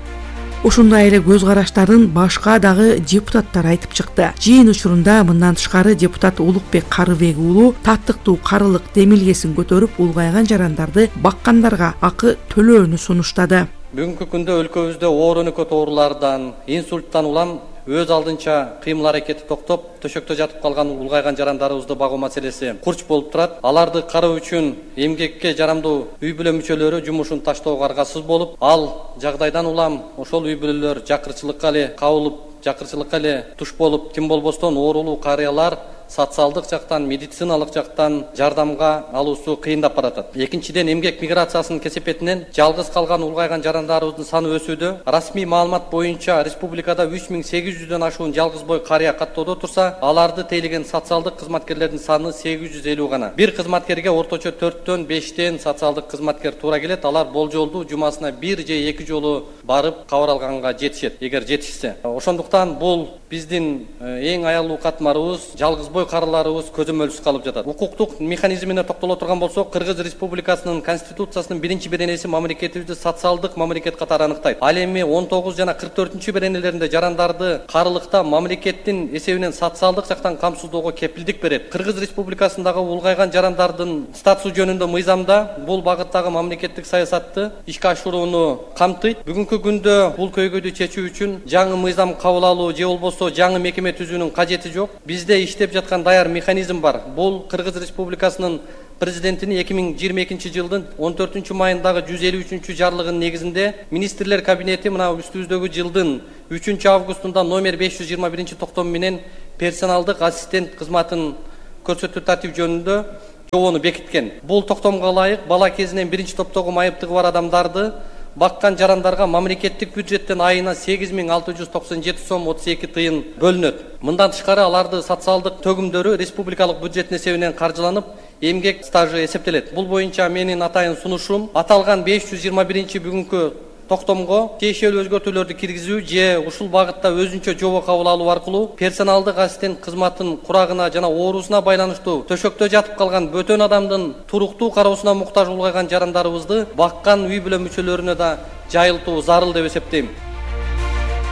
Ушундай эле көз караштарын башка дагы депутаттар айтып чыкты. Жыйын учурунда мындан тышкары депутат Улукбек Карыбек уулу таттыктуу карылык демилгесин көтөрүп, улгайган жарандарды баккандарга акы төлөөнү сунуштады. Бүгүнкү күндө өлкөбүздө оор өнөкөт оорулардан, инсульттан улам өз алдынча кыймыл аракети токтоп, төшөктө жатып калган улгайган жарандарыбызды багуу маселеси курч болуп турат. Аларды кароо үчүн эмгекке жарамдуу үй бүлө мүчөлөрү жумушун таштоого аргасыз болуп, ал жагдайдан улам ошол үй бүлөлөр жакырчылыкка эле кабылып, жакырчылыкка эле туш болуп, ким болбостон оорулуу карыялар социалдык жактан, медициналык жактан жардамга алуусу кыйындап баратат. Экинчиден, эмгек миграциясынын кесепетинен жалгыз калган улгайган жарандарыбыздын саны өсүүдө. Расмий маалымат боюнча республикада үч миң сегиз жүздөн ашуун жалгыз бой карыя каттоодо турса, аларды тейлеген социалдык кызматкерлердин саны сегиз жүз элүү гана. Бир кызматкерге орточо төрттөн бештен социалдык кызматкер туура келет. Алар болжолдуу жумасына бир же эки жолу барып кабар алганга жетишет, эгер жетишсе. Ошондуктан бул биздин эң аялуу катмарыбыз, жалгыз бой карыларыбыз көзөмөлсүз калып жатат. Укуктук механизмине токтоло турган болсок, Кыргыз Республикасынын Конституциясынын биринчи беренеси мамлекетибизди социалдык мамлекет катары аныктайт. Ал эми он тогуз жана кырк төртүнчү беренелеринде жарандарды карылыкта мамлекеттин эсебинен социалдык жактан камсыздоого кепилдик берет. Кыргыз Республикасындагы улгайган жарандардын статусу жөнүндө мыйзамда бул багыттагы мамлекеттик саясатты ишке ашырууну камтыйт. Бүгүнкү күндө бул көйгөйдү чечүү үчүн жаңы мыйзам кабыл алуу же болбосо жаңы мекеме түзүүнүн кажети жок. Бизде иштеп жаткан даяр механизм бар. Бул Кыргыз Республикасынын президентinin эки миң жыйырма экинчи жылдын он төртүнчү майындагы жүз элүү үчүнчү жарлыгынын негизинде министрлер кабинети мына үстүбүздөгү жылдын үчүнчү августунда номер беш жүз жыйырма биринчи токтом менен персоналдык ассистент кызматын көрсөтүү тартип жөнүндө жобону бекиткен. Бул токтомго ылайык бала кезинен биринчи топтогу майыптыгы бар адамдарды баккан жарандарга мамлекеттик бюджеттен айына сегиз миң алты жүз токсон жети сом отуз эки тыйын бөлүнөт. Мындан тышкары аларды социалдык төгүмдөрү республикалык бюджеттин эсебинен каржыланып, эмгек стажы эсептелет. Бул боюнча менин атайын сунушум аталган беш жүз жыйырма биринчи бүгүнкү токтомго тиешелүү өзгөртүүлөрдү киргизүү же ушул багытта өзүнчө жобо кабыл алуу аркылуу персоналдык ассистент кызматын курагына жана оорусуна байланыштуу төшөктө жатып калган бөтөн адамдын туруктуу кароосуна муктаж улгайган жарандарыбызды баккан үй бүлө мүчөлөрүнө да жайылтуу зарыл деп эсептейм.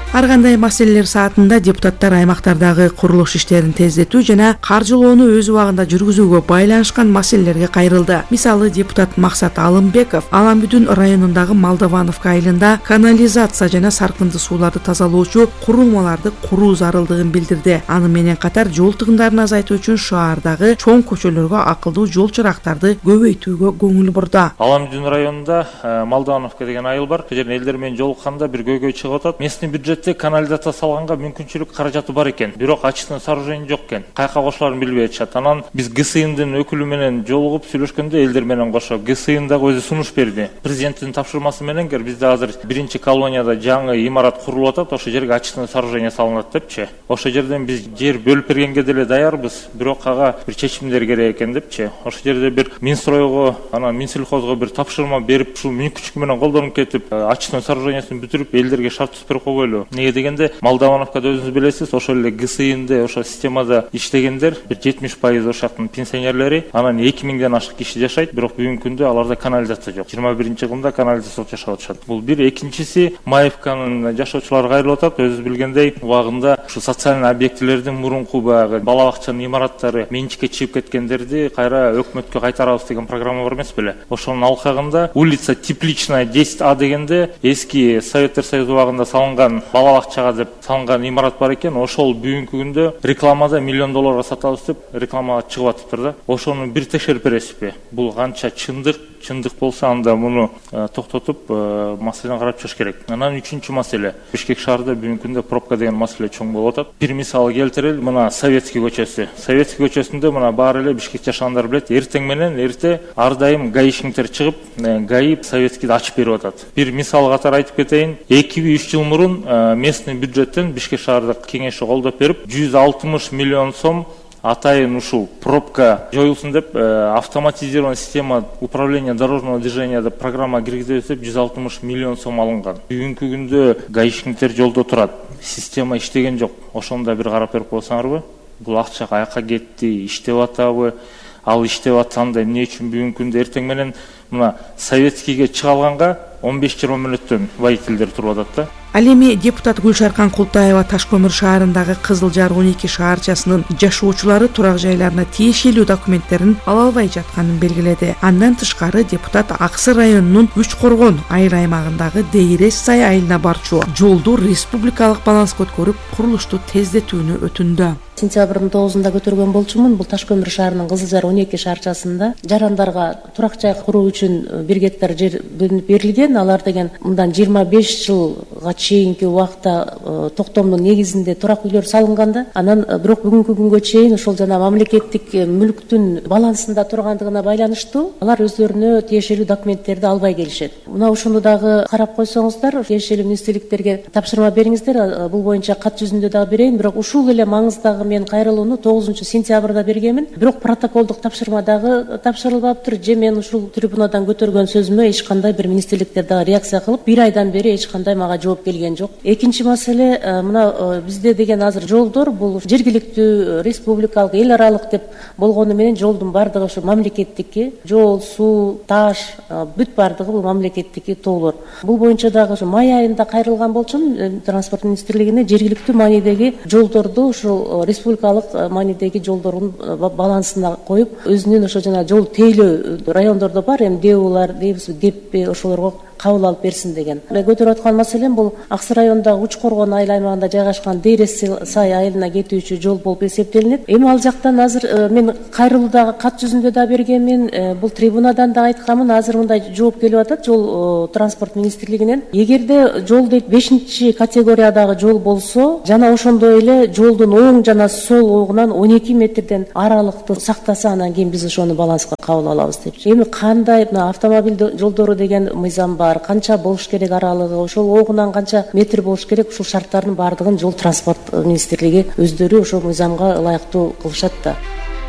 Ар кандай маселелер саатында депутаттар аймактардагы курулуш иштерин тездетүү жана каржылоону өз убагында жүргүзүүгө байланышкан маселелерге кайрылды. Мисалы, депутат Максат Алымбеков Аламбүдүн районундагы Молдовановка айылында канализация жана саркынды сууларды тазалоочу курулмаларды куруу зарылдыгын билдирди. Аны менен катар жол тыгындарын азайтуу үчүн шаардагы чоң көчөлөргө акылдуу жол чырактарды көбөйтүүгө көңүл бурду. Аламбүдүн районунда Молдовановка деген айыл бар. Бул жерден элдер менен жолукканда бир көйгөй чыгып атат. Местный бюджетте канализация салганга мүмкүнчүлүк каражаты бар экен. Бирок ачыктын сооружение жок экен. Кайка кошуларын билбей атышат. Анан биз ГСИНдин өкүлү менен жолугуп сүйлөшкөндө элдер менен кошо ГСИН дагы өзү сунуш берди. Президенттин тапшырмасы менен бизде азыр биринчи колонияда жаңы имарат курулуп атат. Ошол жерге ачыктын сооружение салынат депчи. Ошол жерден биз жер бөлүп бергенге деле даярбыз. Бирок ага бир чечимдер керек экен депчи. Ошол жерде бир Минстройго, анан Минсельхозго бир тапшырма берип, ушул мүмкүнчүлүк менен колдонуп кетип, ачыктын сооружениесин бүтүрүп, элдерге шарт түзүп койгойлу. Неге дегенде, Молдовановкада өзүңүз билесиз, ошол эле ГСИНде, ошол системада иштегендер бир жетимиш пайыз ошактын пенсионерлери, анан эки миңден ашык киши жашайт, бирок бүгүнкү күндө аларда канализация жок. жыйырма биринчи кылымда канализация жашап атышат. Бул бир. Экинчиси, Маевканын жашоочулары кайрылып атат. Өзүңүз билгендей, убагында ушу социалдык объектилердин мурунку баягы бала бакчанын имараттары менчикке чыгып кеткендерди кайра өкмөткө кайтарабыз деген программа бар эмес беле? Ошонун алкагында улица Тепличная десять А дегенде эски Советтер Союзу убагында салынган бала бакчага деп салынган имарат бар экен. Ошол бүгүнкү күндө рекламада миллион долларга сатабыз деп рекламага чыгып атыптыр да. Ошону бир текшерип бересизби? Бул канча чындык? Чындык болсо анда муну токтотуп маселени карап чыгыш керек. Анан үчүнчү маселе. Бишкек шаарында бүгүнкү күндө пробка деген маселе чоң болуп атат. Бир мисал келтирели, мына Советский көчөсү. Советский көчөсүндө мына баары эле Бишкек жашагандар билет, эртең менен эрте ар дайым гаишниктер чыгып, гаи Советскийди ачып берип атат. Бир мисал катары айтып кетейин. эки үч жыл мурун местный бюджеттен Бишкек шаардык кеңеши колдоп берип, жүз алтымыш миллион сом атайын ушул пробка жоюлсун деп автоматизированный система управления дорожного движения деп программа киргизебиз деп жүз алтымыш миллион сом алынган. Бүгүнкү күндө гаишниктер жолдо турат. Система иштеген жок. Ошондо бир карап берип койсоңарбы? Бул акча каяка кетти, иштеп атабы? Ал иштеп атсанда эмне үчүн бүгүнкү күндө эртең менен мына Советскийге чыга алганга он беш жыйырма мүнөттөн водительдер туруп атат да. Ал эми депутат Гүлшаркан Култаева Ташкөмүр шаарындагы Кызыл Жар он эки шаарчасынын жашоочулары турак жайларына тиешелүү документтерин ала албай жатканын белгиледи. Андан тышкары депутат Аксы районунун Үч Коргон айыл аймагындагы Дейрес Сай айылына барчу жолду республикалык баланска өткөрүп, курулушту тездетүүнү өтүндү. Сентябрдын тогузунда көтөргөн болчумун. Бул Ташкөмүр шаарынын Кызыл Жар он эки шаарчасында жарандарга турак жай куруу үчүн бир гектар жер берилген. Алар деген мындан жыйырма беш жылга чейинки убакта токтомдун негизинде турак үйлөр салынганда, анан бирок бүгүнкү күнгө чейин ошол жана мамлекеттик мүлктүн балансында тургандыгына байланыштуу алар өздөрүнө тиешелүү документтерди албай келишет. Мына ушуну дагы карап койсоңуздар, тиешелүү министрликтерге тапшырма бериңиздер. Бул боюнча кат жүзүндө дагы берейин, бирок ушул эле маңыздагы мен кайрылууну тогузунчу сентябрда бергенмин. Бирок протоколдук тапшырма дагы тапшырылбаптыр. Же мен ушул трибунадан көтөргөн сөзүмө эч кандай бир министрликтер дагы реакция кылып, бир айдан бери эч кандай мага жооп келген жок. Экинчи маселе, мына бизде деген азыр жолдор бул жергиликтүү, республикалык, эл аралык деп болгону менен жолдун бардыгы ошо мамлекеттики. Жол, суу, таш, бүт бардыгы бул мамлекеттики тоолор. Бул боюнча дагы ошо май айында кайрылган болчумун транспорт министрлигине жергиликтүү маанидеги жолдорду ушул республикалык маанидеги жолдордун балансына коюп, өзүнүн ошо жана жол тейлөө райондордо бар, эми Деулар, дейбизби, Деппе ошолорго кабыл алып берсин деген. Мен көтөрүп аткан маселем бул Аксы районундагы Уч Коргон айыл аймагында жайгашкан Дейрес Сай айылына кетүүчү жол болуп эсептелинет. Эми ал жактан азыр мен кайрылуудагы кат жүзүндө да бергенмин, бул трибунадан да айтканмын, азыр мындай жооп келип атат жол транспорт министрлигинен. Эгерде жол дейт бешинчи категориядагы жол болсо, жана ошондой эле жолдун оң жана сол огунан он эки метрден аралыкты сактаса, анан кийин биз ошону баланска кабыл алабыз деп. Эми кандай автомобиль жолдору деген мыйзам бар, канча болуш керек аралыгы, ошол огунан канча метр болуш керек, ушул шарттардын баардыгын жол транспорт министрлиги өздөрү ошол мыйзамга ылайыктуу кылышат да.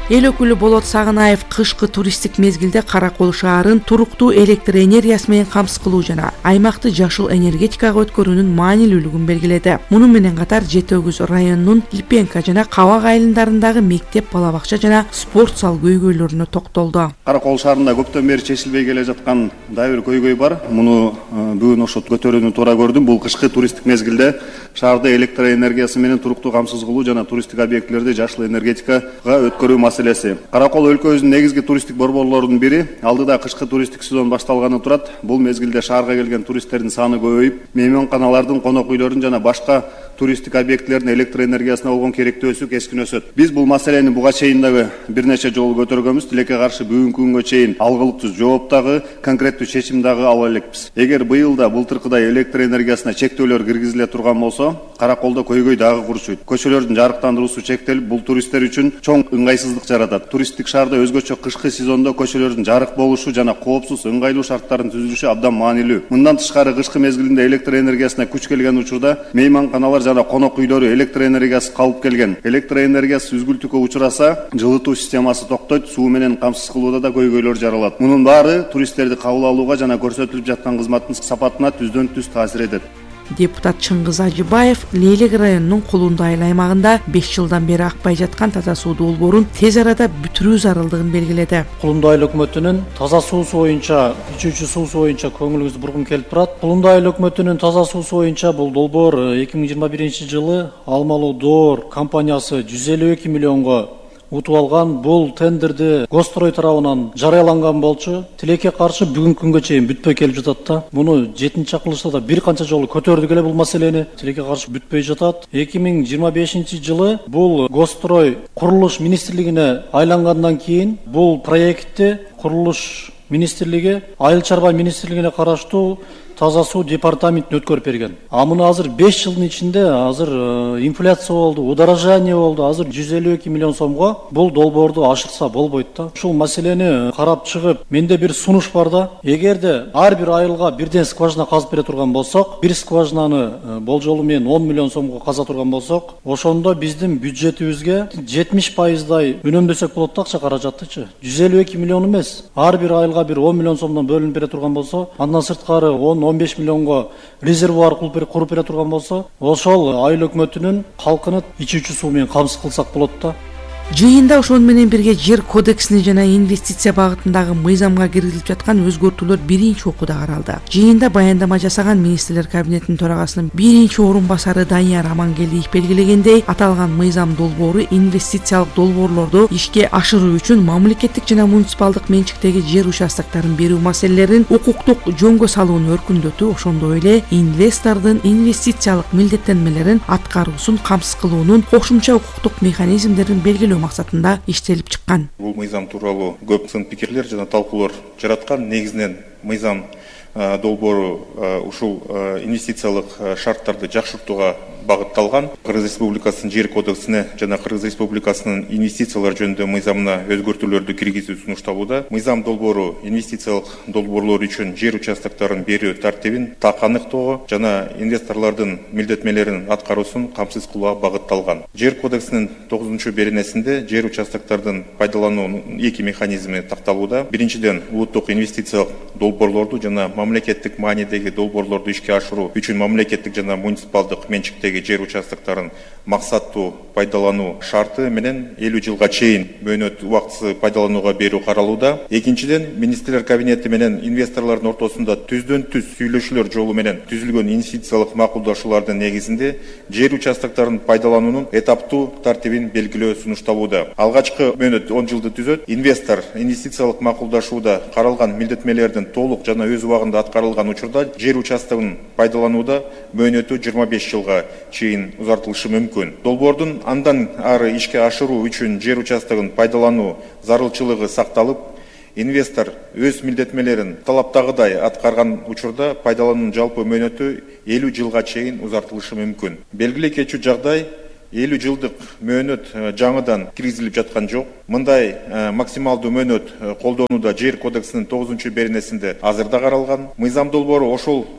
Эл өкүлү Болот Сагынаев кышкы туристтик мезгилде Каракол шаарын туруктуу электр энергиясы менен камсыз кылуу жана аймакты жашыл энергетикага өткөрүүнүн маанилүүлүгүн белгиледи. Муну менен катар Жети Өгүз районунун Липенка жана Кабак айылындарындагы мектеп, бала бакча жана спорт зал көйгөйлөрүнө токтолду. Каракол шаарында көптөн бери чечилбей келе жаткан дагы бир көйгөй бар. Муну бүгүн ошо көтөрүүнү туура көрдүм. Бул кышкы туристтик мезгилде шаарды электр энергиясы менен туруктуу камсыз кылуу жана туристтик объектилерди жашыл энергетикага өткөрүү маселеси. Каракол өлкөбүздүн негизги туристтик борборлорунун бири. Алдыда кышкы туристтик сезон башталганы турат. Бул мезгилде шаарга келген туристтердин саны көбөйүп, мейманканалардын, конок үйлөрдүн жана башка туристтик объектилердин электр энергиясына болгон керектөөсү кескин өсөт. Биз бул маселени буга чейин дагы бир нече жолу көтөргөнбүз. Тилекке каршы бүгүнкү күнгө чейин алгылыктуу жооп дагы, конкреттүү чечим дагы ала элекпиз. Эгер быйыл да былтыркыдай электр энергиясына чектөөлөр киргизиле турган болсо, Караколдо көйгөй дагы курчуйт. Көчөлөрдүн жарыктандыруусу чектелип, бул туристтер үчүн чоң ыңгайсыздык жаратат. Туристтик шаарда өзгөчө кышкы сезондо көчөлөрдүн жарык болушу жана коопсуз, ыңгайлуу шарттардын түзүлүшү абдан маанилүү. Мындан тышкары кышкы мезгилинде электр энергиясына күч келген учурда мейманканалар жана конок үйлөрү электр энергиясы калып келген. Электр энергиясы үзгүлтүккө учураса, жылытуу системасы токтойт, суу менен камсыз кылууда да көйгөйлөр жаралат. Мунун баары туристтерди кабыл алууга жана көрсөтүлүп жаткан кызматтын сапатына түздөн түз таасир этет. Депутат Чыңгыз Ажыбаев Лейлек районунун Кулунду айыл аймагында беш жылдан бери акпай жаткан таза суу долбоорун тез арада бүтүрүү зарылдыгын белгиледи. Кулунду айыл өкмөтүнүн таза суусу боюнча, үчүнчү суусу боюнча көңүлүбүз бургум келип турат. Кулунду айыл өкмөтүнүн таза суусу боюнча бул долбоор эки миң жыйырма биринчи жылы Алмалуу Доор компаниясы жүз элүү эки миллионго утуп алган. Бул тендерди Гострой тарабынан жарыяланган болчу. Тилекке каршы бүгүнкү күнгө чейин бүтпөй келип жатат да. Муну жетинчи чакырылышта да бир канча жолу көтөрдүк эле бул маселени. Тилекке каршы бүтпөй жатат. эки миң жыйырма бешинчи жылы бул Гострой курулуш министрлигине айлангандан кийин бул проектти курулуш министрлиги айыл чарба министрлигине караштуу таза суу департаментине өткөрүп берген. А муну азыр беш жылдын ичинде азыр инфляция болду, удорожание болду. Азыр жүз элүү эки миллион сомго бул долбоорду ашырса болбойт да. Ушул маселени карап чыгып, менде бир сунуш бар да. Эгерде ар бир айылга бирден скважина казып бере турган болсок, бир скважинаны болжолу менен он миллион сомго каза турган болсок, ошондо биздин бюджетибизге жетимиш пайыздай үнөмдөсөк болот да акча каражаттычы. жүз элүү эки миллион эмес, ар бир айылга бир он миллион сомдон бөлүнүп бере турган болсо, андан сырткары он он беш миллионго резервуар куруп бере турган болсо, ошол айыл өкмөтүнүн калкыны ичүүчү суу менен камсыз кылсак болот да. Жыйында ошону менен бирге жер кодексине жана инвестиция багытындагы мыйзамга киргизилип жаткан өзгөртүүлөр биринчи окууда каралды. Жыйында баяндама жасаган министрлер кабинетинин төрагасынын биринчи орун басары Данияр Амангелиев белгилегендей, аталган мыйзам долбоору инвестициялык долбоорлорду ишке ашыруу үчүн мамлекеттик жана муниципалдык менчиктеги жер участокторун берүү маселелерин укуктук жөнгө салууну өркүндөтүү, ошондой эле инвестордун инвестициялык милдеттенмелерин аткаруусун камсыз кылуунун кошумча укуктук механизмдерин белгилөө максатында иштелип чыккан. Бул мыйзам тууралуу көп сын пикирлер жана талкуулар жараткан. Негизинен мыйзам долбоору ушул инвестициялык шарттарды жакшыртууга багытталган. Кыргыз Республикасынын жер кодексине жана Кыргыз Республикасынын инвестициялар жөнүндө мыйзамына өзгөртүүлөрдү киргизүү сунушталууда. Мыйзам долбоору инвестициялык долбоорлор үчүн жер участокторун берүү тартибин так аныктоого жана инвесторлордун милдеттенмелерин аткаруусун камсыз кылууга багытталган. Жер кодексинин тогузунчу беренесинде жер участоктордун пайдалануунун эки механизми такталууда. Биринчиден, улуттук инвестициялык долбоорлорду жана мамлекеттик маанидеги долбоорлорду ишке ашыруу үчүн мамлекеттик жана муниципалдык менчиктеги жер участокторун максаттуу пайдалануу шарты менен элүү жылга чейин мөөнөт убактысы пайдаланууга берүү каралууда. Экинчиден, министрлер кабинети менен инвесторлордун ортосунда түздөн түз сүйлөшүүлөр жолу менен түзүлгөн инвестициялык макулдашуулардын негизинде жер участокторун пайдалануунун этаптуу тартибин белгилөө сунушталууда. Алгачкы мөөнөт он жылды түзөт. Инвестор инвестициялык макулдашууда каралган милдеттенмелердин толук жана өз убагында аткарылган учурда жер участогун пайдаланууда мөөнөтү жыйырма беш жылга чейин узартылышы мүмкүн. Долбоордун андан ары ишке ашыруу үчүн жер участогун пайдалануу зарылчылыгы сакталып, инвестор өз милдеттенмелерин талаптагыдай аткарган учурда пайдалануунун жалпы мөөнөтү элүү жылга чейин узартылышы мүмкүн. Белгилүү кетчү жагдай элүү жылдык мөөнөт жаңыдан киргизилип жаткан жок. Мындай максималдуу мөөнөт колдонууда жер кодексинин тогузунчу беренесинде азырда каралган. Мыйзам долбоору ошол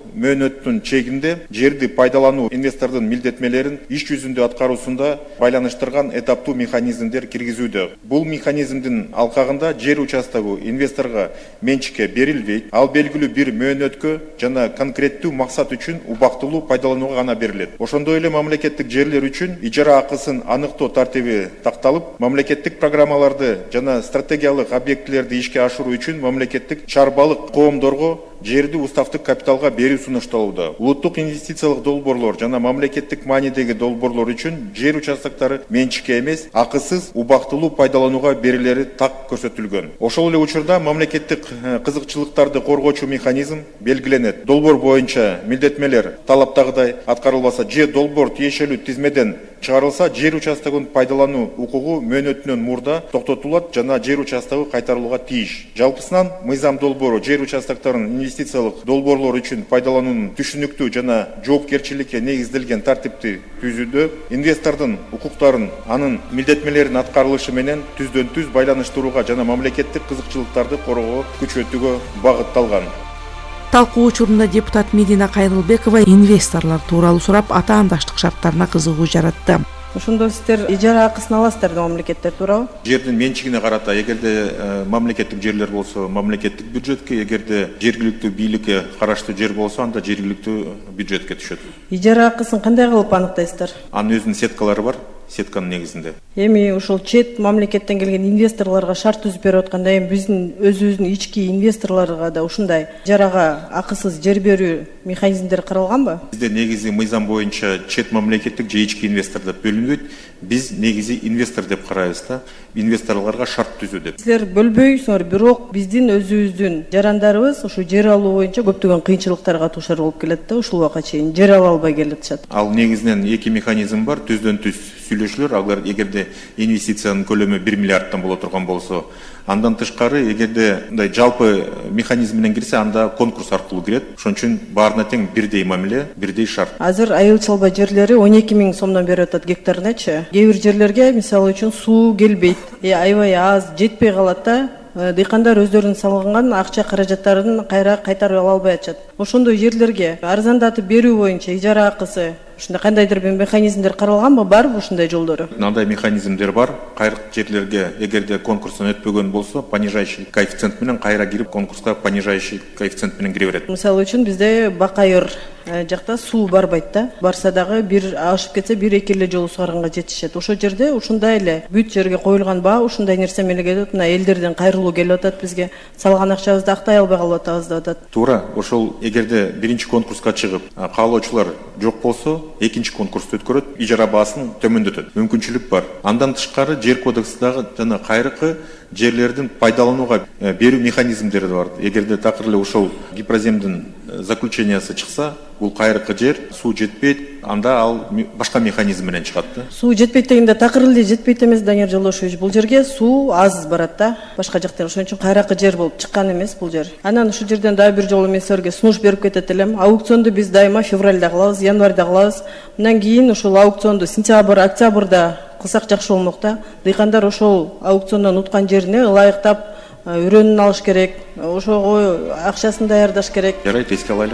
мөөнөттүн чегинде жерди пайдалануу инвестордун милдетмелерин иш жүзүндө аткаруусунда байланыштырган этаптуу механизмдер киргизүүдө. Бул механизмдин алкагында жер участогу инвесторго менчикке берилбейт, ал белгилүү бир мөөнөткө жана конкреттүү максат үчүн убактылуу пайдаланууга гана берилет. Ошондой эле мамлекеттик жерлер үчүн ижара акысын аныктоо тартиби такталып, мамлекеттик программаларды жана стратегиялык объектилерди ишке ашыруу үчүн мамлекеттик чарбалык коомдорго жерди уставдык капиталга берүү сунушталууда. Улуттук инвестициялык долбоорлор жана мамлекеттик маанидеги долбоорлор үчүн жер участоктору менчикке эмес, акысыз убактылуу пайдаланууга берилери так көрсөтүлгөн. Ошол эле учурда мамлекеттик кызыкчылыктарды коргоочу механизм белгиленет. Долбоор боюнча милдетмелер талаптагыдай аткарылбаса же долбоор тиешелүү тизмеден чыгарылса, жер участогун пайдалануу укугу мөөнөтүнөн мурда токтотулат жана жер участогу кайтарылууга тийиш. Жалпысынан мыйзам долбоору жер участокторунун инвестициялык долбоорлор үчүн пайдалануунун түшүнүктүү жана жоопкерчиликке негизделген тартипти түзүүдө инвестордун укуктарын, анын милдетмелеринин аткарылышы менен түздөн түз байланыштырууга жана мамлекеттик кызыкчылыктарды коргоого күчөтүүгө багытталган. Талкуу учурунда депутат Медина Кайрылбекова инвесторлор тууралуу сурап, атаандаштык шарттарына кызыгуу жаратты. Ошондо сиздер ижара акысын аласыздар да мамлекеттер туурабы? Жердин менчигине карата, эгерде мамлекеттик жерлер болсо, мамлекеттик бюджетке, эгерде жергиликтүү бийликке караштуу жер болсо, анда жергиликтүү бюджетке түшөт. Ижара акысын кандай кылып аныктайсыздар? Анын өзүнүн сеткалары бар. Сетканын негизинде. Эми ушул чет мамлекеттен келген инвесторлорго шарт түзүп берип атканда, эми биздин өзүбүздүн ички инвесторлорго да ушундай ижарага акысыз жер берүү механизмдери каралганбы? Бизде негизи мыйзам боюнча чет мамлекеттик же ички инвестор деп бөлүнбөйт. Биз негизи инвестор деп карайбыз да. Инвесторлорго шарт түзүү деп. Силер бөлбөйсүңөр, бирок биздин өзүбүздүн жарандарыбыз ушу жер алуу боюнча көптөгөн кыйынчылыктарга туушар болуп келет да, ушул убакка чейин жер ала албай келатышат. Ал негизинен эки механизм бар, түздөн түз сүйлөшүүлөр. Алар эгерде инвестициянын көлөмү бир миллиардтан боло турган болсо, андан тышкары эгерде мындай жалпы механизм менен кирсе, анда конкурс аркылуу кирет. Ошон үчүн баарына тең бирдей мамиле, бирдей шарт. Азыр айыл чалба жерлери он эки миң сомдон берип атат гектарыначы. Кээ бир жерлерге мисалы үчүн суу келбейт, э аябай аз, жетпей калат да. Дыйкандар өздөрүнүн салган акча каражаттарын кайра кайтарып ала албай атышат. Ошондой жерлерге арзандатып берүү боюнча ижара акысы ушундай кандайдыр бир механизмдер каралганбы, барбы ушундай жолдору? Мындай механизмдер бар. Кайрык жерлерге эгерде конкурстан өтпөгөн болсо, понижающий коэффициент менен кайра кирип, конкурска понижающий коэффициент менен кире берет. Мисалы үчүн бизде Бакайыр жакта суу барбайт да. Барса дагы бир ашып кетсе, бир эки эле жолу сугарганга жетишет. Ошол жерде ушундай эле бүт жерге коюлган баа ушундай нерсе менен келет. Мына элдерден кайрылуу келип атат бизге. Салган акчабызды актай албай калып атабыз деп атат. Туура, ошол эгерде биринчи конкурска чыгып, каалоочулар жок болсо, экинчи конкурсту өткөрөт, ижара баасын төмөндөтөт. Мүмкүнчүлүк бар. Андан тышкары жер кодексиндагы жана кайрыкы жерлердин пайдаланууга берүү механизмдери бар. Эгерде такыр эле ошол гипроземдин заключениясы чыкса, бул кайрыкы жер суу жетпейт, анда ал башка механизм менен чыгат да. Суу жетпейт дегенде такыр эле жетпейт эмес, Данияр Жолдошевич. Бул жерге суу аз барат да. Башка жактан ошон үчүн кайракы жер болуп чыккан эмес бул жер. Анан ушул жерден дагы бир жолу мен силерге сунуш берип кетет элем. Аукционду биз дайыма февралда кылабыз, январда кылабыз. Мындан кийин ушул аукционду сентябрь, октябрда кылсак жакшы болмок да. Дыйкандар ошол аукциондон уткан жерине ылайыктап өрөөнүн алыш керек, ошого акчасын даярдаш керек. Жарайт, эске алайлык.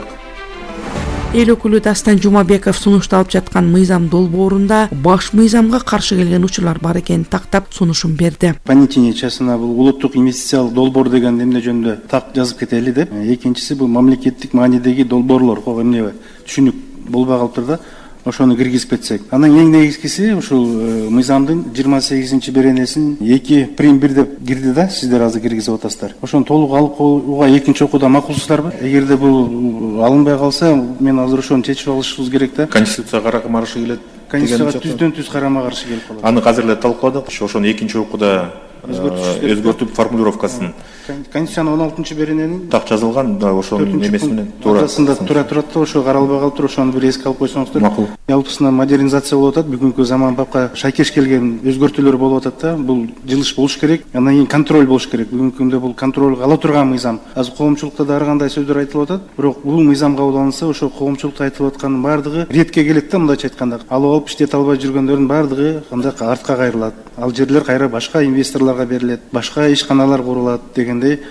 Эл өкүлү Дастан Жумабеков сунушталып жаткан мыйзам долбоорунда баш мыйзамга каршы келген учурлар бар экенин тактап сунушун берди. Понятие часына бул улуттук инвестициялык долбоор деген эмне жөнүндө так жазып кетели деп. Экинчиси бул мамлекеттик маанидеги долбоорлор, эмне түшүнүк болбой калыптыр да. Ошону киргизип кетсек. Анан эң негизгиси ушул мыйзамдын жыйырма сегизинчи беренесин эки прим бир деп кирди да, сиздер азыр киргизип атасыздар. Ошону толук алып коюуга экинчи окууда макулсуздарбы? Эгерде бул алынбай калса, мен азыр ошону чечип алышыбыз керек да. Конституцияга каршы каршы келет. Конституцияга түздөн түз карама каршы келип калат. Аны азыр эле талкууладык. Ошону экинчи окууда өзгөртүп формулировкасын. Конституциянын он алтынчы берененин так жазылган, да, ошонун эмеси менен туура тура турат да, ошо каралбай калыптыр, ошону бир эске алып койсоңуздар. Макул. Жалпысынан модернизация болуп атат, бүгүнкү заманбапка шайкеш келген өзгөртүүлөр болуп атат да. Бул жылыш болуш керек, андан кийин контроль болуш керек. Бүгүнкү күндө бул контроль ала турган мыйзам. Азыр коомчулукта да ар кандай сөздөр айтылып атат, бирок бул мыйзам кабыл алынса, ошо коомчулукта айтылып аткандын баардыгы ретке келет да, мындайча айтканда. Алып алып иштете албай жүргөндөрдүн баардыгы кандай артка кайрылат. Ал жерлер кайра башка инвесторлорго берилет, башка ишканалар курулат дегендей